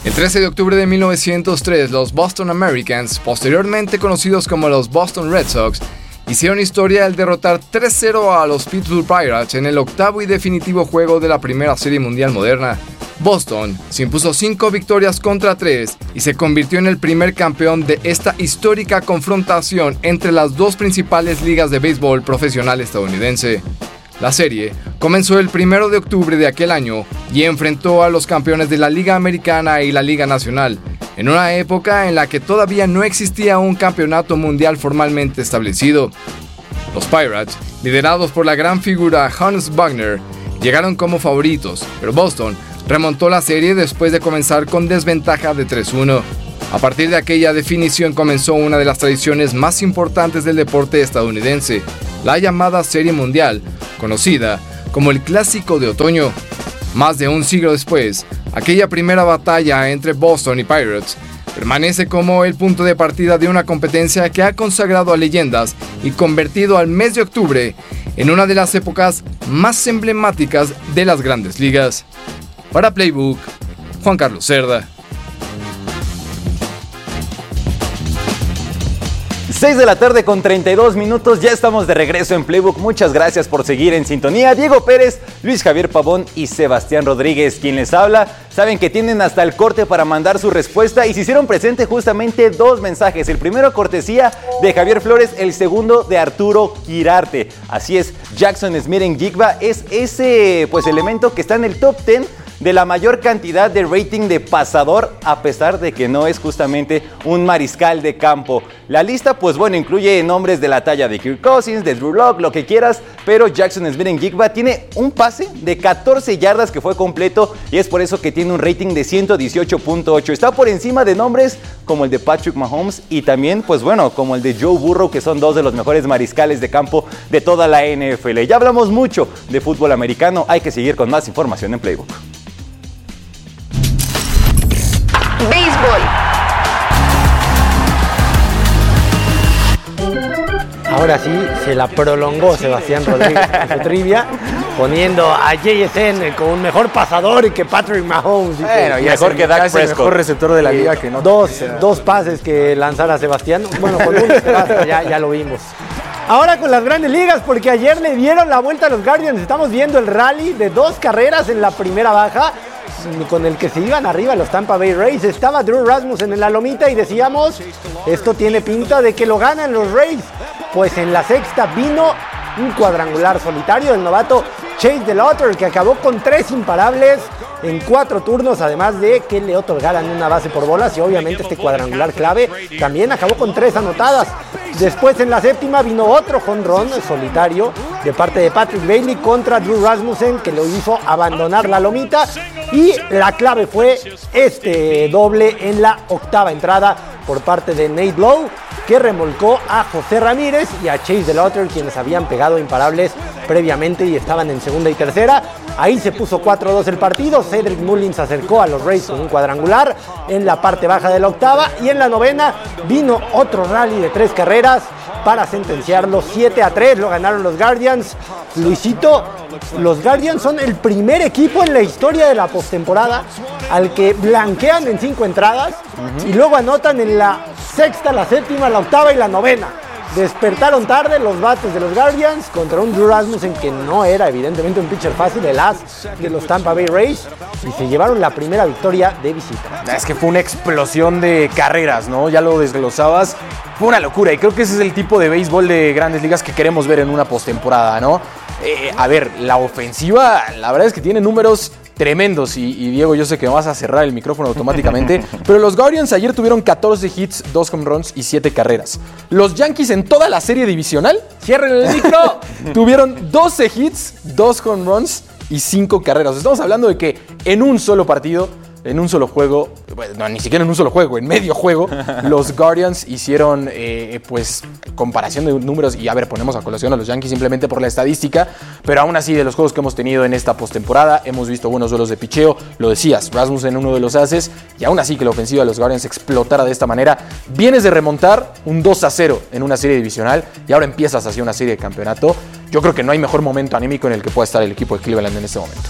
El trece de octubre de mil novecientos tres, los Boston Americans, posteriormente conocidos como los Boston Red Sox, hicieron historia al derrotar tres cero a los Pittsburgh Pirates en el octavo y definitivo juego de la primera Serie Mundial moderna. Boston se impuso cinco victorias contra tres y se convirtió en el primer campeón de esta histórica confrontación entre las dos principales ligas de béisbol profesional estadounidense. La serie comenzó el primero de octubre de aquel año y enfrentó a los campeones de la Liga Americana y la Liga Nacional, en una época en la que todavía no existía un campeonato mundial formalmente establecido. Los Pirates, liderados por la gran figura Hans Wagner, llegaron como favoritos, pero Boston remontó la serie después de comenzar con desventaja de tres uno. A partir de aquella definición comenzó una de las tradiciones más importantes del deporte estadounidense, la llamada Serie Mundial, conocida como el Clásico de Otoño. Más de un siglo después, aquella primera batalla entre Boston y Pirates permanece como el punto de partida de una competencia que ha consagrado a leyendas y convertido al mes de octubre en una de las épocas más emblemáticas de las grandes ligas. Para Playbook, Juan Carlos Cerda. seis de la tarde con treinta y dos minutos, ya estamos de regreso en Playbook. Muchas gracias por seguir en sintonía. Diego Pérez, Luis Javier Pavón y Sebastián Rodríguez, quien les habla. Saben que tienen hasta el corte para mandar su respuesta y se hicieron presente justamente dos mensajes. El primero cortesía de Javier Flores, el segundo de Arturo Quirarte. Así es, Jackson Smith-Njigba es ese pues elemento que está en el top diez de la mayor cantidad de rating de pasador, a pesar de que no es justamente un mariscal de campo. La lista, pues bueno, incluye nombres de la talla de Kirk Cousins, de Drew Lock, lo que quieras, pero Jackson Smith-Njigba tiene un pase de catorce yardas que fue completo y es por eso que tiene un rating de ciento dieciocho punto ocho. Está por encima de nombres como el de Patrick Mahomes y también, pues bueno, como el de Joe Burrow, que son dos de los mejores mariscales de campo de toda la N F L. Ya hablamos mucho de fútbol americano, hay que seguir con más información en Playbook. Béisbol. Ahora sí, se la prolongó Sebastián Rodríguez en su trivia, poniendo a J S N como un mejor pasador que Patrick Mahomes. Bueno, y mejor que Dak Prescott. El mejor receptor de la sí, liga que no. Dos, dos pases que lanzara Sebastián. Bueno, con uno se basta, ya, ya lo vimos. Ahora con las grandes ligas, porque ayer le dieron la vuelta a los Guardians. Estamos viendo el rally de dos carreras en la primera baja, con el que se iban arriba los Tampa Bay Rays. Estaba Drew Rasmussen en la lomita y decíamos, esto tiene pinta de que lo ganan los Rays. Pues en la sexta vino un cuadrangular solitario del novato Chase DeLauter, que acabó con tres imparables en cuatro turnos, además de que le otorgaran una base por bolas y obviamente este cuadrangular clave también acabó con tres anotadas. Después en la séptima vino otro jonrón solitario de parte de Patrick Bailey contra Drew Rasmussen, que lo hizo abandonar la lomita, y la clave fue este doble en la octava entrada por parte de Nate Lowe, que remolcó a José Ramírez y a Chase DeLauter, quienes habían pegado imparables previamente y estaban en segunda y tercera. Ahí se puso cuatro dos el partido. Cedric Mullins acercó a los Rays con un cuadrangular en la parte baja de la octava, y en la novena vino otro rally de tres carreras para sentenciarlo siete a tres. Lo ganaron los Guardians. Luisito, los Guardians son el primer equipo en la historia de la postemporada al que blanquean en cinco entradas uh-huh. y luego anotan en la sexta, la séptima, la octava y la novena. Despertaron tarde los bates de los Guardians contra un Drew Rasmussen que no era evidentemente un pitcher fácil, el as de los Tampa Bay Rays, y se llevaron la primera victoria de visita. Es que fue una explosión de carreras, ¿no? Ya lo desglosabas. Fue una locura y creo que ese es el tipo de béisbol de grandes ligas que queremos ver en una postemporada, ¿no? Eh, a ver, la ofensiva, la verdad es que tiene números tremendos y, y Diego, yo sé que me vas a cerrar el micrófono automáticamente, pero los Guardians ayer tuvieron catorce hits, dos home runs y siete carreras. Los Yankees en toda la serie divisional, cierren el micro, tuvieron doce hits, dos home runs y cinco carreras. Estamos hablando de que en un solo partido, en un solo juego, no, ni siquiera en un solo juego, en medio juego, los Guardians hicieron, eh, pues, comparación de números. Y a ver, ponemos a colación a los Yankees simplemente por la estadística, pero aún así, de los juegos que hemos tenido en esta postemporada, hemos visto buenos duelos de picheo. Lo decías, Rasmussen uno de los haces, y aún así que la ofensiva de los Guardians explotara de esta manera. Vienes de remontar un dos a cero en una serie divisional y ahora empiezas hacia una serie de campeonato. Yo creo que no hay mejor momento anímico en el que pueda estar el equipo de Cleveland en este momento.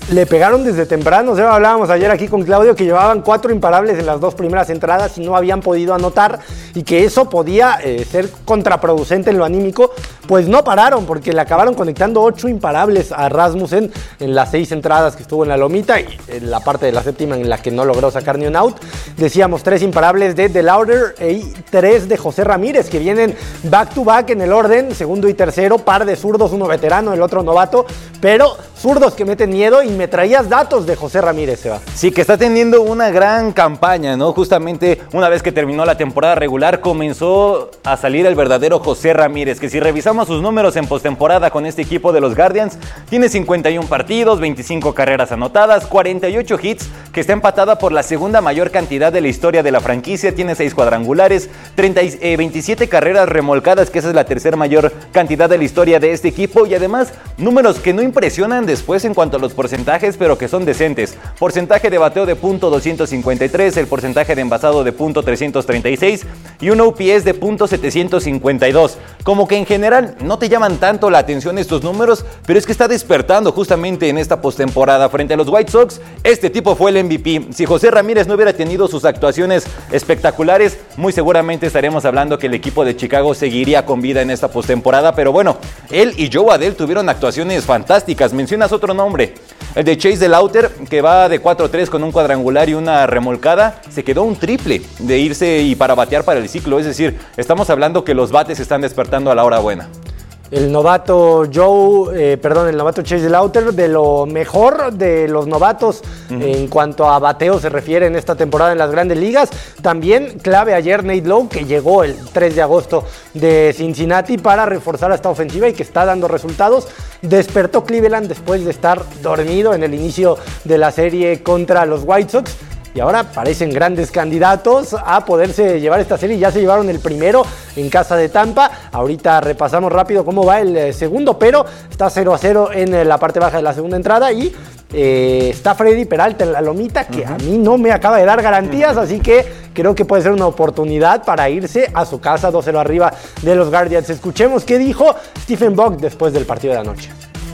le pegaron desde temprano. O sea, hablábamos ayer aquí con Claudio que llevaban cuatro imparables en las dos primeras entradas y no habían podido anotar, y que eso podía eh, ser contraproducente en lo anímico. Pues no pararon, porque le acabaron conectando ocho imparables a Rasmussen en las seis entradas que estuvo en la lomita, y en la parte de la séptima en la que no logró sacar ni un out. Decíamos, tres imparables de De Lauder y tres de José Ramírez, que vienen back to back en el orden, segundo y tercero, par de zurdos, uno veterano, el otro novato, pero zurdos que meten miedo. Y me traías datos de José Ramírez, Seba. Sí, que está teniendo una gran campaña, ¿no? Justamente una vez que terminó la temporada regular, comenzó a salir el verdadero José Ramírez, que si revisamos sus números en postemporada con este equipo de los Guardians, tiene cincuenta y un partidos, veinticinco carreras anotadas, cuarenta y ocho hits, que está empatada por la segunda mayor cantidad de la historia de la franquicia, tiene seis cuadrangulares, treinta, eh, veintisiete carreras remolcadas, que esa es la tercera mayor cantidad de la historia de este equipo, y además números que no impresionan después en cuanto a los porcentajes, pero que son decentes. Porcentaje de bateo de punto doscientos cincuenta y tres, el porcentaje de envasado de punto trescientos treinta y seis y un O P S de punto setecientos cincuenta y dos. Como que en general no te llaman tanto la atención estos números, pero es que está despertando justamente en esta postemporada frente a los White Sox. Este tipo fue el M V P. Si José Ramírez no hubiera tenido sus actuaciones espectaculares, muy seguramente estaremos hablando que el equipo de Chicago seguiría con vida en esta postemporada, pero bueno, él y Joe Adell tuvieron actuaciones fantásticas. Mencionas otro nombre, el de Chase De Lauder, que va de cuatro tres con un cuadrangular y una remolcada, se quedó un triple de irse y para batear para el ciclo, es decir, estamos hablando que los bates están despertando a la hora buena. El novato Joe, eh, perdón, el novato Chase De Lauder, de lo mejor de los novatos uh-huh. en cuanto a bateo se refiere en esta temporada en las grandes ligas. También clave ayer Nate Lowe, que llegó el tres de agosto de Cincinnati para reforzar esta ofensiva y que está dando resultados. Despertó Cleveland después de estar dormido en el inicio de la serie contra los White Sox. Y ahora parecen grandes candidatos a poderse llevar esta serie. Ya se llevaron el primero en casa de Tampa. Ahorita repasamos rápido cómo va el segundo, pero está cero a cero en la parte baja de la segunda entrada. Y eh, está Freddy Peralta en la lomita, que uh-huh. a mí no me acaba de dar garantías. Uh-huh. Así que creo que puede ser una oportunidad para irse a su casa dos cero arriba de los Guardians. Escuchemos qué dijo Stephen Vogt después del partido de anoche.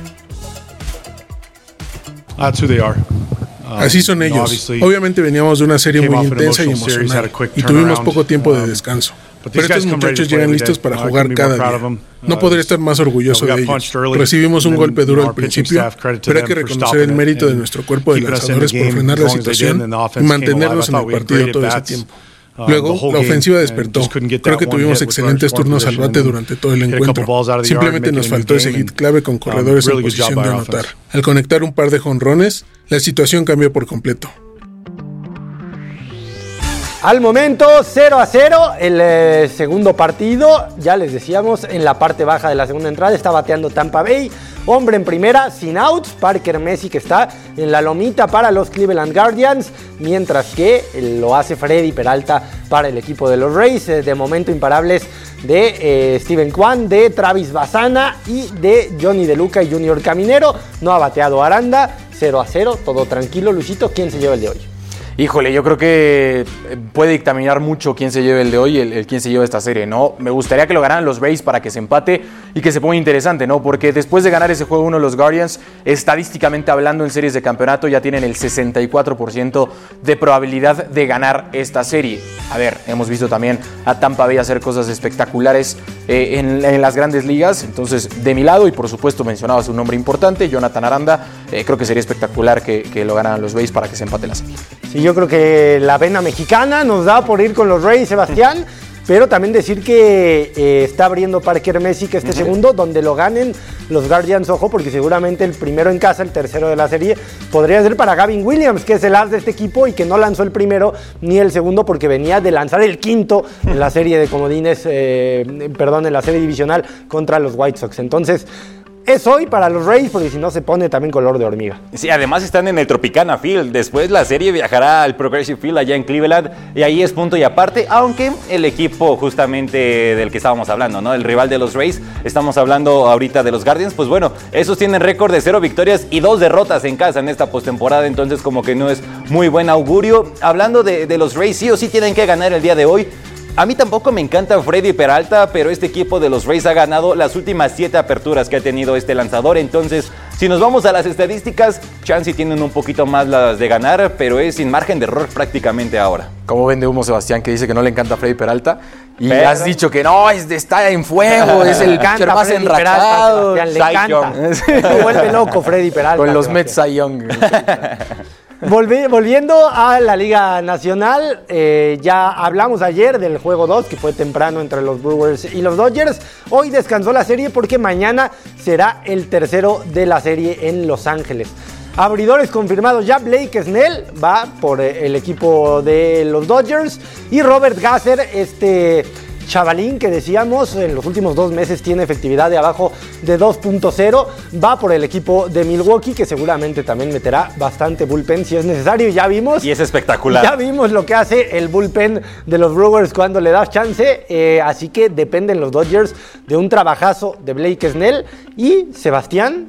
That's who they are. Así son ellos. Obviamente veníamos de una serie muy intensa y emocional y tuvimos poco tiempo de descanso. Pero estos muchachos llegan listos para jugar cada día. No podría estar más orgulloso de ellos. Recibimos un golpe duro al principio, pero hay que reconocer el mérito de nuestro cuerpo de lanzadores por frenar la situación y mantenernos en el partido todo ese tiempo. Luego, la ofensiva despertó. Creo que tuvimos excelentes turnos al bate durante todo el encuentro. Simplemente nos faltó ese hit clave con corredores en posición de anotar. Al conectar un par de jonrones, la situación cambió por completo. Al momento, cero a cero, el eh, segundo partido, ya les decíamos, en la parte baja de la segunda entrada está bateando Tampa Bay, hombre en primera, sin outs, Parker Messi, que está en la lomita para los Cleveland Guardians, mientras que lo hace Freddy Peralta para el equipo de los Rays, eh, de momento imparables de eh, Steven Kwan, de Travis Bassana y de Johnny De Luca y Junior Caminero. No ha bateado Aranda, cero a cero, todo tranquilo. Luisito, ¿quién se lleva el de hoy? Híjole, yo creo que puede dictaminar mucho quién se lleve el de hoy, el, el quién se lleva esta serie, ¿no? Me gustaría que lo ganaran los Rays para que se empate y que se ponga interesante, ¿no? Porque después de ganar ese juego uno, los Guardians, estadísticamente hablando en series de campeonato, ya tienen el sesenta y cuatro por ciento de probabilidad de ganar esta serie. A ver, hemos visto también a Tampa Bay hacer cosas espectaculares eh, en, en las grandes ligas. Entonces, de mi lado, y por supuesto mencionabas un nombre importante, Jonathan Aranda, eh, creo que sería espectacular que, que lo ganaran los Rays para que se empate la serie. Sí, yo creo que la vena mexicana nos da por ir con los Rays, Sebastián, pero también decir que eh, está abriendo Parker Messi que este uh-huh. segundo, donde lo ganen los Guardians, ojo, porque seguramente el primero en casa, el tercero de la serie, podría ser para Gavin Williams, que es el as de este equipo y que no lanzó el primero ni el segundo porque venía de lanzar el quinto en la serie de comodines, eh, perdón, en la serie divisional contra los White Sox. Entonces, es hoy para los Rays, porque si no se pone también color de hormiga. Sí, además están en el Tropicana Field. Después la serie viajará al Progressive Field allá en Cleveland y ahí es punto y aparte, aunque el equipo justamente del que estábamos hablando, ¿no? El rival de los Rays, estamos hablando ahorita de los Guardians, pues bueno, esos tienen récord de cero victorias y dos derrotas en casa en esta postemporada, entonces como que no es muy buen augurio. Hablando de, de los Rays, sí o sí tienen que ganar el día de hoy. A mí tampoco me encanta Freddy Peralta, pero este equipo de los Rays ha ganado las últimas siete aperturas que ha tenido este lanzador. Entonces, si nos vamos a las estadísticas, Chansey tienen un poquito más las de ganar, pero es sin margen de error prácticamente ahora. ¿Cómo vende humo Sebastián, que dice que no le encanta Freddy Peralta? Y pero has dicho que no, es de, está en fuego, es el pitcher más Freddy enrachado. Peralta, le encanta. Me vuelve loco Freddy Peralta. Con los Mets Cy Young. Volvi, volviendo a la Liga Nacional, eh, ya hablamos ayer del juego dos, que fue temprano entre los Brewers y los Dodgers. Hoy descansó la serie porque mañana será el tercero de la serie en Los Ángeles. Abridores confirmados ya, Blake Snell va por el equipo de los Dodgers y Robert Gasser, este chavalín que decíamos en los últimos dos meses tiene efectividad de abajo de dos punto cero, va por el equipo de Milwaukee, que seguramente también meterá bastante bullpen si es necesario. Ya vimos. Y es espectacular. Ya vimos lo que hace el bullpen de los Brewers cuando le das chance, eh, así que dependen los Dodgers de un trabajazo de Blake Snell. Y Sebastián,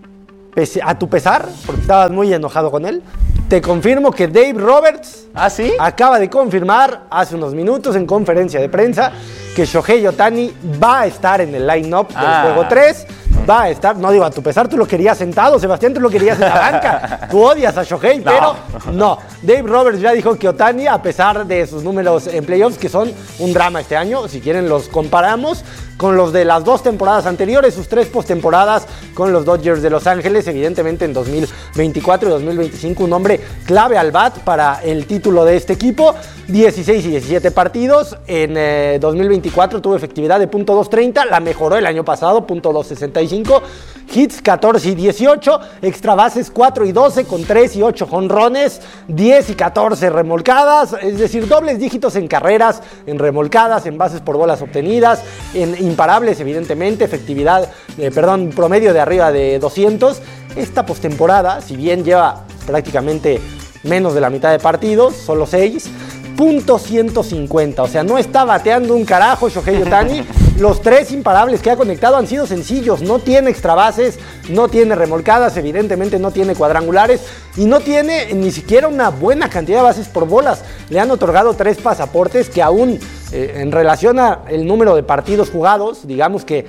pese a tu pesar, porque estabas muy enojado con él, te confirmo que Dave Roberts ¿Ah, sí? acaba de confirmar hace unos minutos en conferencia de prensa que Shohei Ohtani va a estar en el line-up del ah. juego tres. Va a estar, no digo a tu pesar, tú lo querías sentado, Sebastián, tú lo querías en la banca. Tú odias a Shohei, no. pero no. Dave Roberts ya dijo que Ohtani, a pesar de sus números en playoffs, que son un drama este año, si quieren los comparamos con los de las dos temporadas anteriores, sus tres postemporadas con los Dodgers de Los Ángeles, evidentemente en dos mil veinticuatro y dos mil veinticinco, un hombre clave al bat para el título de este equipo. dieciséis y diecisiete partidos, en eh, dos mil veinticuatro tuvo efectividad de punto dos treinta, la mejoró el año pasado, punto dos sesenta y cinco, hits catorce y dieciocho, extra bases cuatro y doce con tres y ocho jonrones, diez y catorce remolcadas, es decir, dobles dígitos en carreras, en remolcadas, en bases por bolas obtenidas, en imparables evidentemente, efectividad, eh, perdón, promedio de arriba de doscientos. Esta postemporada, si bien lleva prácticamente menos de la mitad de partidos, solo seis, punto ciento cincuenta, o sea, no está bateando un carajo Shohei Ohtani. Los tres imparables que ha conectado han sido sencillos, no tiene extra bases, no tiene remolcadas, evidentemente no tiene cuadrangulares y no tiene ni siquiera una buena cantidad de bases por bolas. Le han otorgado tres pasaportes que aún eh, en relación al número de partidos jugados, digamos que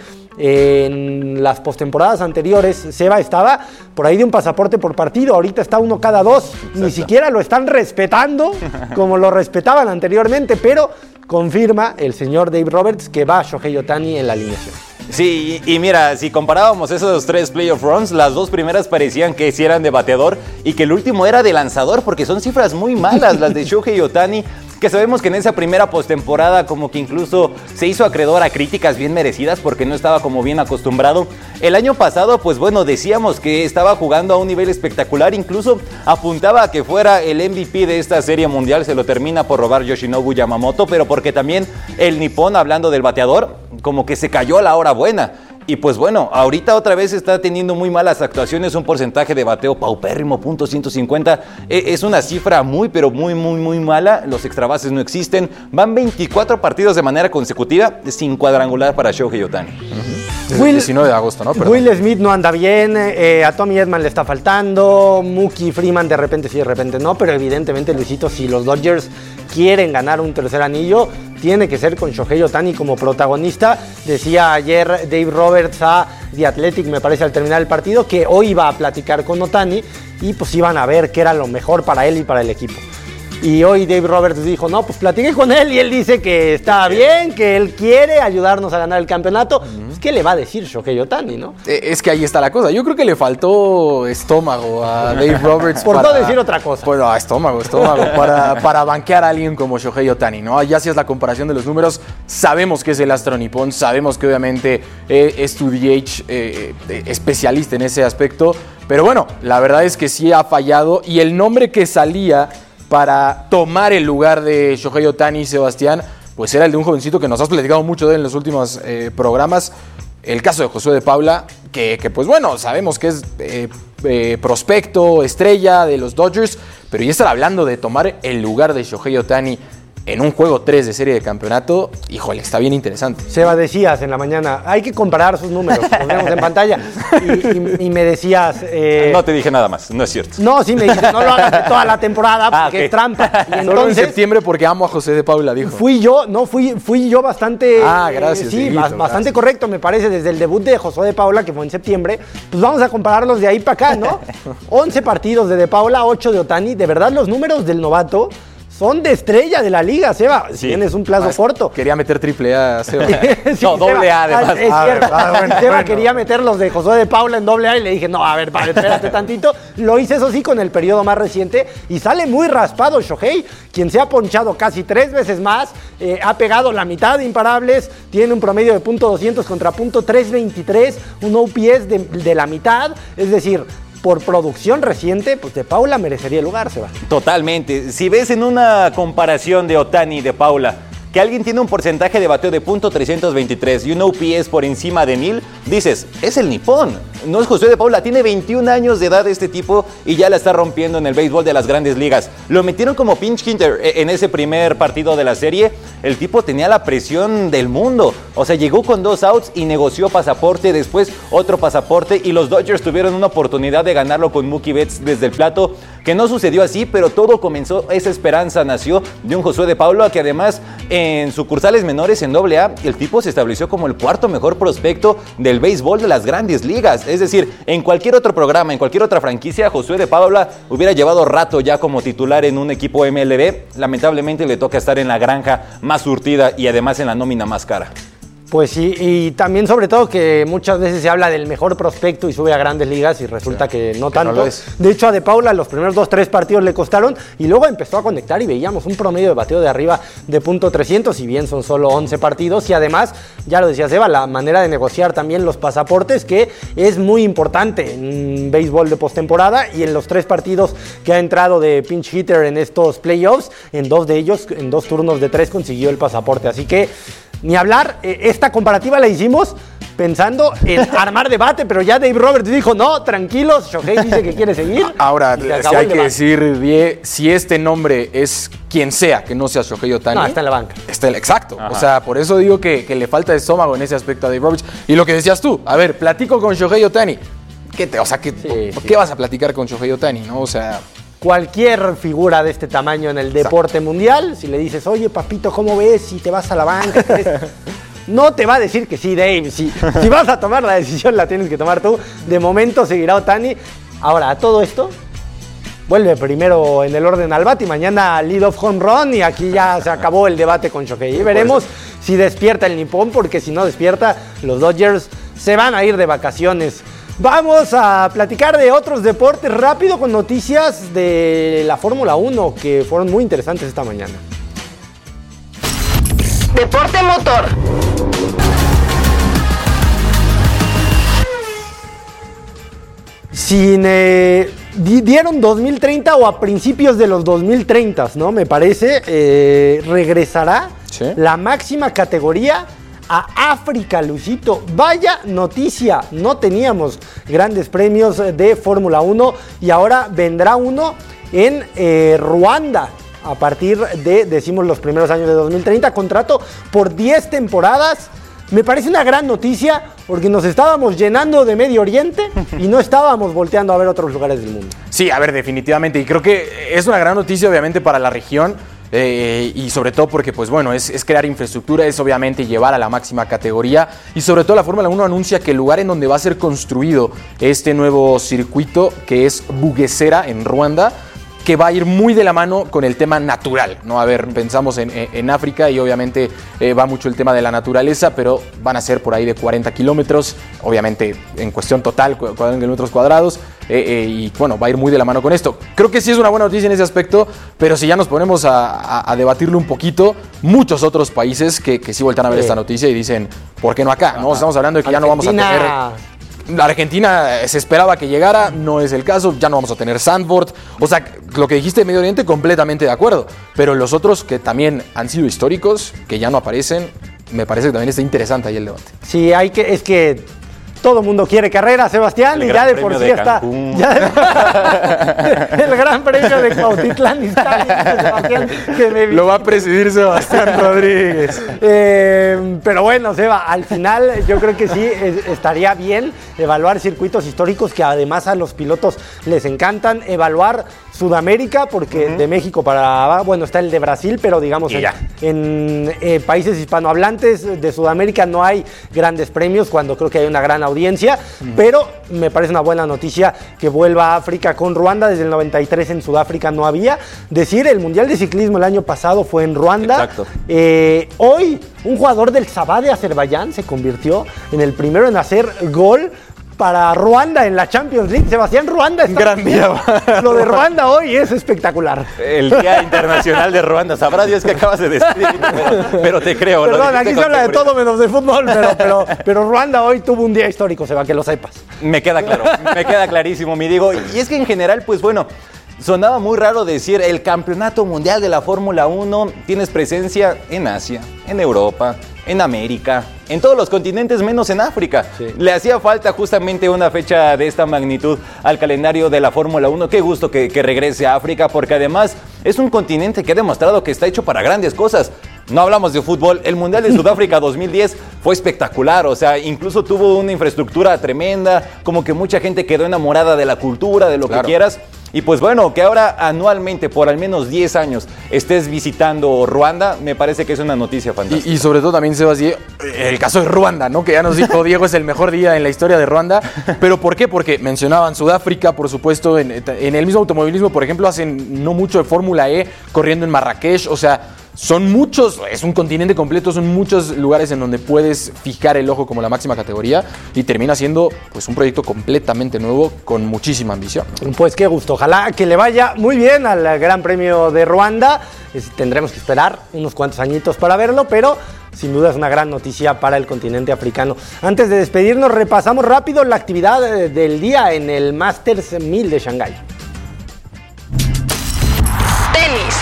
en las postemporadas anteriores Seba estaba por ahí de un pasaporte por partido, ahorita está uno cada dos. Exacto. Ni siquiera lo están respetando como lo respetaban anteriormente, pero confirma el señor Dave Roberts que va Shohei Ohtani en la alineación. Sí, y, y mira, si comparábamos esos tres playoff runs, las dos primeras parecían que sí eran de bateador y que el último era de lanzador, porque son cifras muy malas las de Shohei Ohtani, que sabemos que en esa primera postemporada como que incluso se hizo acreedor a críticas bien merecidas porque no estaba como bien acostumbrado. El año pasado, pues bueno, decíamos que estaba jugando a un nivel espectacular, incluso apuntaba a que fuera el M V P de esta serie mundial, se lo termina por robar Yoshinobu Yamamoto, pero porque también el nipón, hablando del bateador, como que se cayó a la hora buena. Y pues bueno, ahorita otra vez está teniendo muy malas actuaciones, un porcentaje de bateo paupérrimo, punto ciento cincuenta. Es una cifra muy, pero muy, muy, muy mala. Los extrabases no existen. Van veinticuatro partidos de manera consecutiva sin cuadrangular para Shohei Ohtani. Uh-huh. Will, diecinueve de agosto, ¿no? Perdón. Will Smith no anda bien, eh, a Tommy Edman le está faltando, Mookie Freeman de repente sí, de repente no, pero evidentemente, Luisito, si los Dodgers quieren ganar un tercer anillo, tiene que ser con Shohei Ohtani como protagonista. Decía ayer Dave Roberts a The Athletic, me parece, al terminar el partido, que hoy iba a platicar con Ohtani y pues iban a ver qué era lo mejor para él y para el equipo. Y hoy Dave Roberts dijo, no, pues platiqué con él y él dice que está bien, que él quiere ayudarnos a ganar el campeonato. Uh-huh. Pues, ¿qué le va a decir Shohei Ohtani, no? Es que ahí está la cosa. Yo creo que le faltó estómago a Dave Roberts. Por para, no decir otra cosa. Pues no, estómago, estómago, para, para banquear a alguien como Shohei Ohtani, ¿no? Ya si es la comparación de los números, sabemos que es el astro nipón, sabemos que obviamente eh, es tu D H eh, eh, especialista en ese aspecto, pero bueno, la verdad es que sí ha fallado y el nombre que salía para tomar el lugar de Shohei Ohtani, Sebastián, pues era el de un jovencito que nos has platicado mucho de él en los últimos eh, programas, el caso de Josué de Paula, que, que pues bueno, sabemos que es eh, eh, prospecto, estrella de los Dodgers, pero ya estar hablando de tomar el lugar de Shohei Ohtani en un juego tres de serie de campeonato, híjole, está bien interesante. Seba, decías en la mañana, hay que comparar sus números, los vemos en pantalla, y, y, y me decías... Eh, no te dije nada más, no es cierto. No, sí me dijiste, no lo hagas de toda la temporada porque ah, okay. es trampa. Y entonces, solo en septiembre porque amo a José de Paula, dijo. Fui yo, no, fui, fui yo bastante... Ah, gracias. Eh, sí, Dieguito, bastante gracias. correcto, me parece, desde el debut de José de Paula, que fue en septiembre, pues vamos a compararlos de ahí para acá, ¿no? once partidos de De Paula, ocho de Ohtani, de verdad los números del novato son de estrella de la liga, Seba. Sí. Tienes un plazo ah, corto. Quería meter triple A, Seba. sí, no, doble A además. Es ah, cierto. Ah, bueno, Seba bueno. quería meter los de José de Paula en doble A y le dije, no, a ver, vale, espérate tantito. Lo hice eso sí con el periodo más reciente y sale muy raspado Shohei, quien se ha ponchado casi tres veces más, eh, ha pegado la mitad de imparables, tiene un promedio de punto doscientos contra punto trescientos veintitrés, un O P S de, de la mitad, es decir... Por producción reciente, pues de Paula merecería el lugar, Seba. Totalmente. Si ves en una comparación de Ohtani y de Paula que alguien tiene un porcentaje de bateo de punto trescientos veintitrés y un O P S por encima de mil, dices, es el nipón. No es José de Paula, tiene veintiún años de edad este tipo y ya la está rompiendo en el béisbol de las grandes ligas. Lo metieron como pinch hitter en ese primer partido de la serie. El tipo tenía la presión del mundo. O sea, llegó con dos outs y negoció pasaporte, después otro pasaporte y los Dodgers tuvieron una oportunidad de ganarlo con Mookie Betts desde el plato, que no sucedió así, pero todo comenzó, esa esperanza nació de un Josué de Paula que además en sucursales menores en doble A, el tipo se estableció como el cuarto mejor prospecto del béisbol de las grandes ligas. Es decir, en cualquier otro programa, en cualquier otra franquicia, Josué de Paula hubiera llevado rato ya como titular en un equipo M L B. Lamentablemente le toca estar en la granja más surtida y además en la nómina más cara. Pues sí, y también sobre todo que muchas veces se habla del mejor prospecto y sube a grandes ligas y resulta sí, que no tanto. No de hecho, a De Paula los primeros dos, tres partidos le costaron y luego empezó a conectar y veíamos un promedio de bateo de arriba de punto trescientos, si bien son solo once partidos. Y además, ya lo decía Seba, la manera de negociar también los pasaportes, que es muy importante en béisbol de postemporada, y en los tres partidos que ha entrado de pinch hitter en estos playoffs, en dos de ellos, en dos turnos de tres, consiguió el pasaporte. Así que ni hablar, esta comparativa la hicimos pensando en armar debate, pero ya Dave Roberts dijo, no, tranquilos, Shohei dice que quiere seguir. Ahora, si hay que decir, Die, si este nombre es quien sea, que no sea Shohei Ohtani. No, está en la banca. Está en, exacto. Ajá. O sea, por eso digo que, que le falta estómago en ese aspecto a Dave Roberts. Y lo que decías tú, a ver, platico con Shohei Ohtani. ¿Qué te, o sea, ¿qué, sí, ¿qué sí. vas a platicar con Shohei Ohtani, no? O sea... Cualquier figura de este tamaño en el deporte Exacto. mundial, si le dices, oye, papito, ¿cómo ves? Si te vas a la banca, no te va a decir que sí, Dave. Si, si vas a tomar la decisión, la tienes que tomar tú. De momento seguirá Ohtani. Ahora, a todo esto, vuelve primero en el orden al bate y mañana lead off home run, y aquí ya se acabó el debate con Shohei. Y veremos si despierta el nipón, porque si no despierta, los Dodgers se van a ir de vacaciones. Vamos a platicar de otros deportes rápido con noticias de la Fórmula uno que fueron muy interesantes esta mañana. Deporte motor. Sin, eh, di, dieron dos mil treinta o a principios de los dos mil treinta, ¿no? Me parece, eh, regresará ¿Sí? la máxima categoría a África, Luisito. Vaya noticia, no teníamos grandes premios de Fórmula uno y ahora vendrá uno en eh, Ruanda a partir de, decimos, los primeros años de dos mil treinta, contrato por diez temporadas. Me parece una gran noticia porque nos estábamos llenando de Medio Oriente y no estábamos volteando a ver otros lugares del mundo. Sí, a ver, definitivamente, y creo que es una gran noticia obviamente para la región. Eh, y sobre todo porque, pues bueno, es, es crear infraestructura, es obviamente llevar a la máxima categoría, y sobre todo la Fórmula uno anuncia que el lugar en donde va a ser construido este nuevo circuito, que es Bugesera en Ruanda, que va a ir muy de la mano con el tema natural, ¿no? A ver, pensamos en, en, en África y obviamente eh, va mucho el tema de la naturaleza, pero van a ser por ahí de cuarenta kilómetros, obviamente en cuestión total, cuarenta kilómetros cuadrados, eh, eh, y bueno, va a ir muy de la mano con esto. Creo que sí es una buena noticia en ese aspecto, pero si ya nos ponemos a, a, a debatirlo un poquito, muchos otros países que, que sí voltean a ver sí. esta noticia y dicen, ¿por qué no acá? ¿No? Estamos hablando de que Argentina, ya no vamos a tener... La Argentina se esperaba que llegara, no es el caso, ya no vamos a tener Sandboard. O sea, lo que dijiste de Medio Oriente, completamente de acuerdo. Pero los otros que también han sido históricos, que ya no aparecen, me parece que también está interesante ahí el debate. Sí, hay que, es que todo el mundo quiere carrera, Sebastián, el y ya de por sí de está. Ya de, el Gran Premio de Cuautitlán Izcalli, Sebastián, que me Lo va a presidir Sebastián Rodríguez. Eh, pero bueno, Seba, al final yo creo que sí es, estaría bien evaluar circuitos históricos que además a los pilotos les encantan, evaluar Sudamérica, porque uh-huh. de México para abajo, bueno, está el de Brasil, pero digamos en, en eh, países hispanohablantes de Sudamérica no hay grandes premios, cuando creo que hay una gran audiencia, uh-huh. pero me parece una buena noticia que vuelva a África con Ruanda. Desde el noventa y tres en Sudáfrica no había. Decir, el Mundial de Ciclismo el año pasado fue en Ruanda. Exacto. Eh, hoy, un jugador del Sabah de Azerbaiyán se convirtió en el primero en hacer gol para Ruanda en la Champions League. Sebastián, Ruanda está gran día. Lo de Ruanda hoy es espectacular. El Día Internacional de Ruanda. Sabrá Dios que acabas de decir, pero, pero te creo. Perdón, aquí se habla de todo menos de fútbol, pero, pero, pero Ruanda hoy tuvo un día histórico, Seba, que lo sepas. Me queda claro, me queda clarísimo, mi Diego. Y es que en general, pues bueno, sonaba muy raro decir el Campeonato Mundial de la Fórmula uno. Tienes presencia en Asia, en Europa, en América, en todos los continentes menos en África. Sí. Le hacía falta justamente una fecha de esta magnitud al calendario de la Fórmula uno. Qué gusto que, que regrese a África, porque además es un continente que ha demostrado que está hecho para grandes cosas. No hablamos de fútbol, el Mundial de Sudáfrica dos mil diez fue espectacular, o sea, incluso tuvo una infraestructura tremenda, como que mucha gente quedó enamorada de la cultura, de lo claro. que quieras. Y pues bueno, que ahora anualmente, por al menos diez años, estés visitando Ruanda, me parece que es una noticia fantástica. Y, y sobre todo también, Sebastián, el caso de Ruanda, ¿no? Que ya nos dijo Diego, es el mejor día en la historia de Ruanda. ¿Pero por qué? Porque mencionaban Sudáfrica, por supuesto, en, en el mismo automovilismo, por ejemplo, hacen no mucho de Fórmula E, corriendo en Marrakech, o sea... Son muchos, es un continente completo, son muchos lugares en donde puedes fijar el ojo como la máxima categoría y termina siendo pues un proyecto completamente nuevo con muchísima ambición. Pues qué gusto, ojalá que le vaya muy bien al Gran Premio de Ruanda. Tendremos que esperar unos cuantos añitos para verlo, pero sin duda es una gran noticia para el continente africano. Antes de despedirnos, repasamos rápido la actividad del día en el Masters mil de Shanghái. Tenis.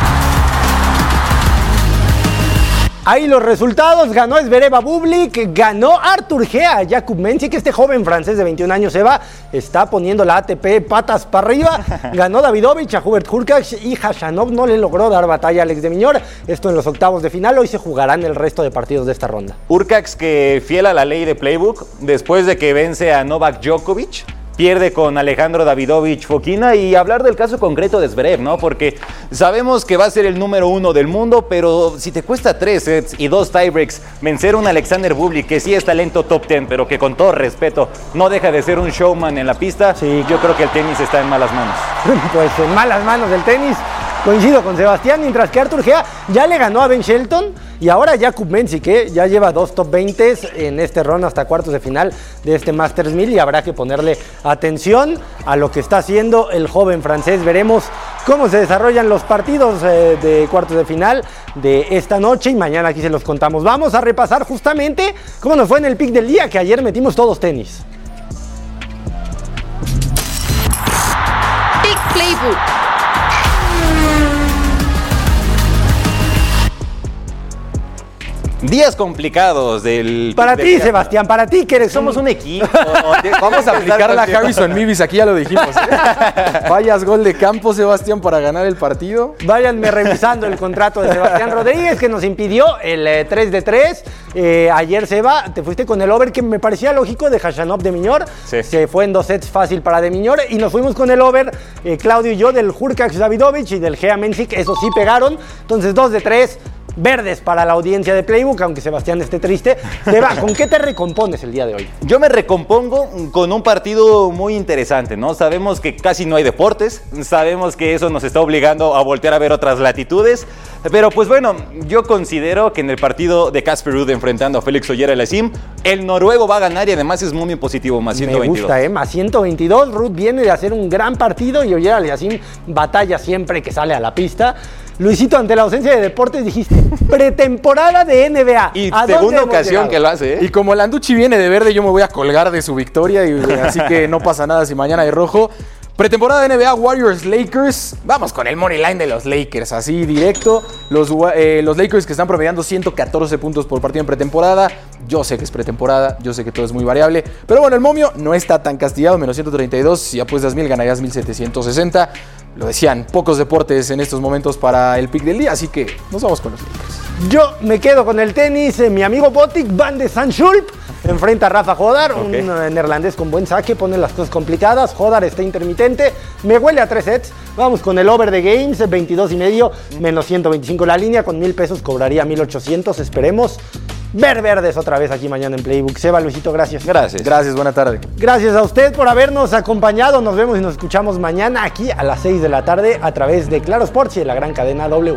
Ahí los resultados: ganó Zverev a Bublik, ganó Arthur G a Jakub Mensik, este joven francés de veintiún años, Eva, está poniendo la A T P patas para arriba, ganó Davidovich a Hubert Hurkacz y Khachanov no le logró dar batalla a Alex de Minaur, esto en los octavos de final. Hoy se jugarán el resto de partidos de esta ronda. Hurkacz, que fiel a la ley de Playbook, después de que vence a Novak Djokovic, pierde con Alejandro Davidovich Fokina. Y hablar del caso concreto de Zverev, ¿no? Porque sabemos que va a ser el número uno del mundo, pero si te cuesta tres sets y dos tiebreaks vencer a un Alexander Bublik, que sí es talento top diez, pero que con todo respeto no deja de ser un showman en la pista, sí, yo creo que el tenis está en malas manos. Pues en malas manos del tenis. Coincido con Sebastián, mientras que Arthur G ya le ganó a Ben Shelton y ahora Jakub Mensik, que ya lleva dos top veinte en este run hasta cuartos de final de este Masters mil, y habrá que ponerle atención a lo que está haciendo el joven francés. Veremos cómo se desarrollan los partidos eh, de cuartos de final de esta noche y mañana aquí se los contamos. Vamos a repasar justamente cómo nos fue en el pick del día, que ayer metimos todos tenis. Pick Playbook. Días complicados del... Para ti, Sebastián, para ti, que eres Somos un, un equipo. Vamos a aplicar la Harrison Mivis, aquí ya lo dijimos. ¿eh? Vayas gol de campo, Sebastián, para ganar el partido. Váyanme revisando el contrato de Sebastián Rodríguez, que nos impidió el eh, tres de tres. Eh, ayer, Seba, te fuiste con el over, que me parecía lógico, de Khachanov de Minaur. Sí. Se fue en dos sets fácil para de Minaur. Y nos fuimos con el over, eh, Claudio y yo, del Hurkacz Davidovich y del Gea Mensik. Eso sí pegaron. Entonces, dos de tres. Verdes para la audiencia de Playbook, aunque Sebastián esté triste. Seba, ¿con qué te recompones el día de hoy? Yo me recompongo con un partido muy interesante, ¿no? Sabemos que casi no hay deportes, sabemos que eso nos está obligando a voltear a ver otras latitudes, pero pues bueno, yo considero que en el partido de Casper Ruud enfrentando a Félix Auger-Aliassime, el noruego va a ganar y además es muy positivo, más ciento veintidós. Me gusta, ¿eh? Más ciento veintidós. Ruud viene de hacer un gran partido y Auger-Aliassime batalla siempre que sale a la pista. Luisito, ante la ausencia de deportes dijiste pretemporada de N B A. Y segunda ocasión que lo hace, ¿eh? Y como Landucci viene de verde, yo me voy a colgar de su victoria, y así que no pasa nada si mañana hay rojo. Pretemporada de N B A, Warriors-Lakers. Vamos con el money line de los Lakers, así directo. Los, eh, los Lakers que están promediando ciento catorce puntos por partido en pretemporada. Yo sé que es pretemporada, yo sé que todo es muy variable, pero bueno, el momio no está tan castigado, menos ciento treinta y dos. Si apuestas mil, ganarías mil setecientos sesenta. lo decían, pocos deportes en estos momentos para el pick del día, así que nos vamos con los Lakers. Yo me quedo con el tenis. Eh, mi amigo Botic Van de Zandschulp enfrenta a Rafa Hodar, okay. un uh, neerlandés con buen saque, pone las cosas complicadas. Hodar está intermitente, me huele a tres sets. Vamos con el over de games, veintidós y medio, menos ciento veinticinco la línea. Con mil pesos cobraría mil ochocientos. Esperemos ver verdes otra vez aquí mañana en Playbook. Seba, Luisito, gracias. Gracias. Gracias, buena tarde. Gracias a usted por habernos acompañado. Nos vemos y nos escuchamos mañana aquí a las seis de la tarde a través de Claro Sports y de la gran cadena W.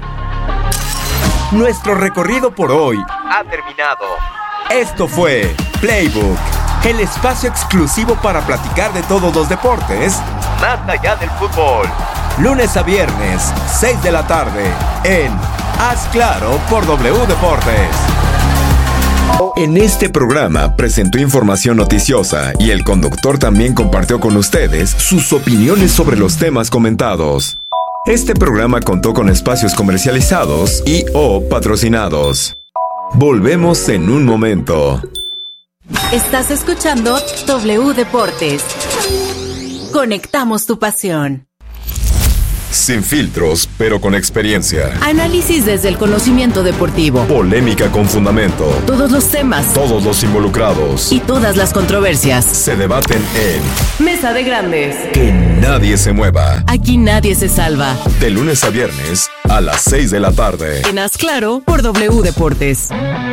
Nuestro recorrido por hoy ha terminado. Esto fue Playbook, el espacio exclusivo para platicar de todos los deportes, más allá del fútbol. Lunes a viernes, seis de la tarde, en Haz Claro por W Deportes. En este programa presentó información noticiosa y el conductor también compartió con ustedes sus opiniones sobre los temas comentados. Este programa contó con espacios comercializados y o patrocinados. Volvemos en un momento. Estás escuchando W Deportes. Conectamos tu pasión. Sin filtros, pero con experiencia. Análisis desde el conocimiento deportivo. Polémica con fundamento. Todos los temas. Todos los involucrados. Y todas las controversias. Se debaten en Mesa de Grandes. Que nadie se mueva. Aquí nadie se salva. De lunes a viernes a las seis de la tarde. En Haz Claro por W Deportes.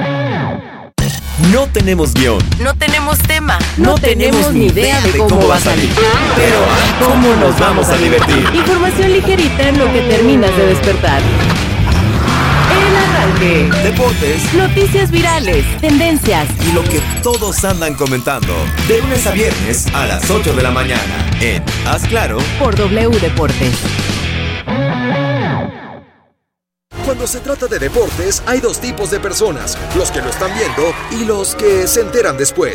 No tenemos guión. No tenemos tema. No, no tenemos ni idea de cómo, cómo va a salir. Pero ¿cómo nos vamos a divertir? Información ligerita en lo que terminas de despertar. El arranque. Deportes. Noticias virales. Tendencias. Y lo que todos andan comentando. De lunes a viernes a las ocho de la mañana. En Haz Claro por W Deportes. Cuando se trata de deportes, hay dos tipos de personas, los que lo están viendo y los que se enteran después.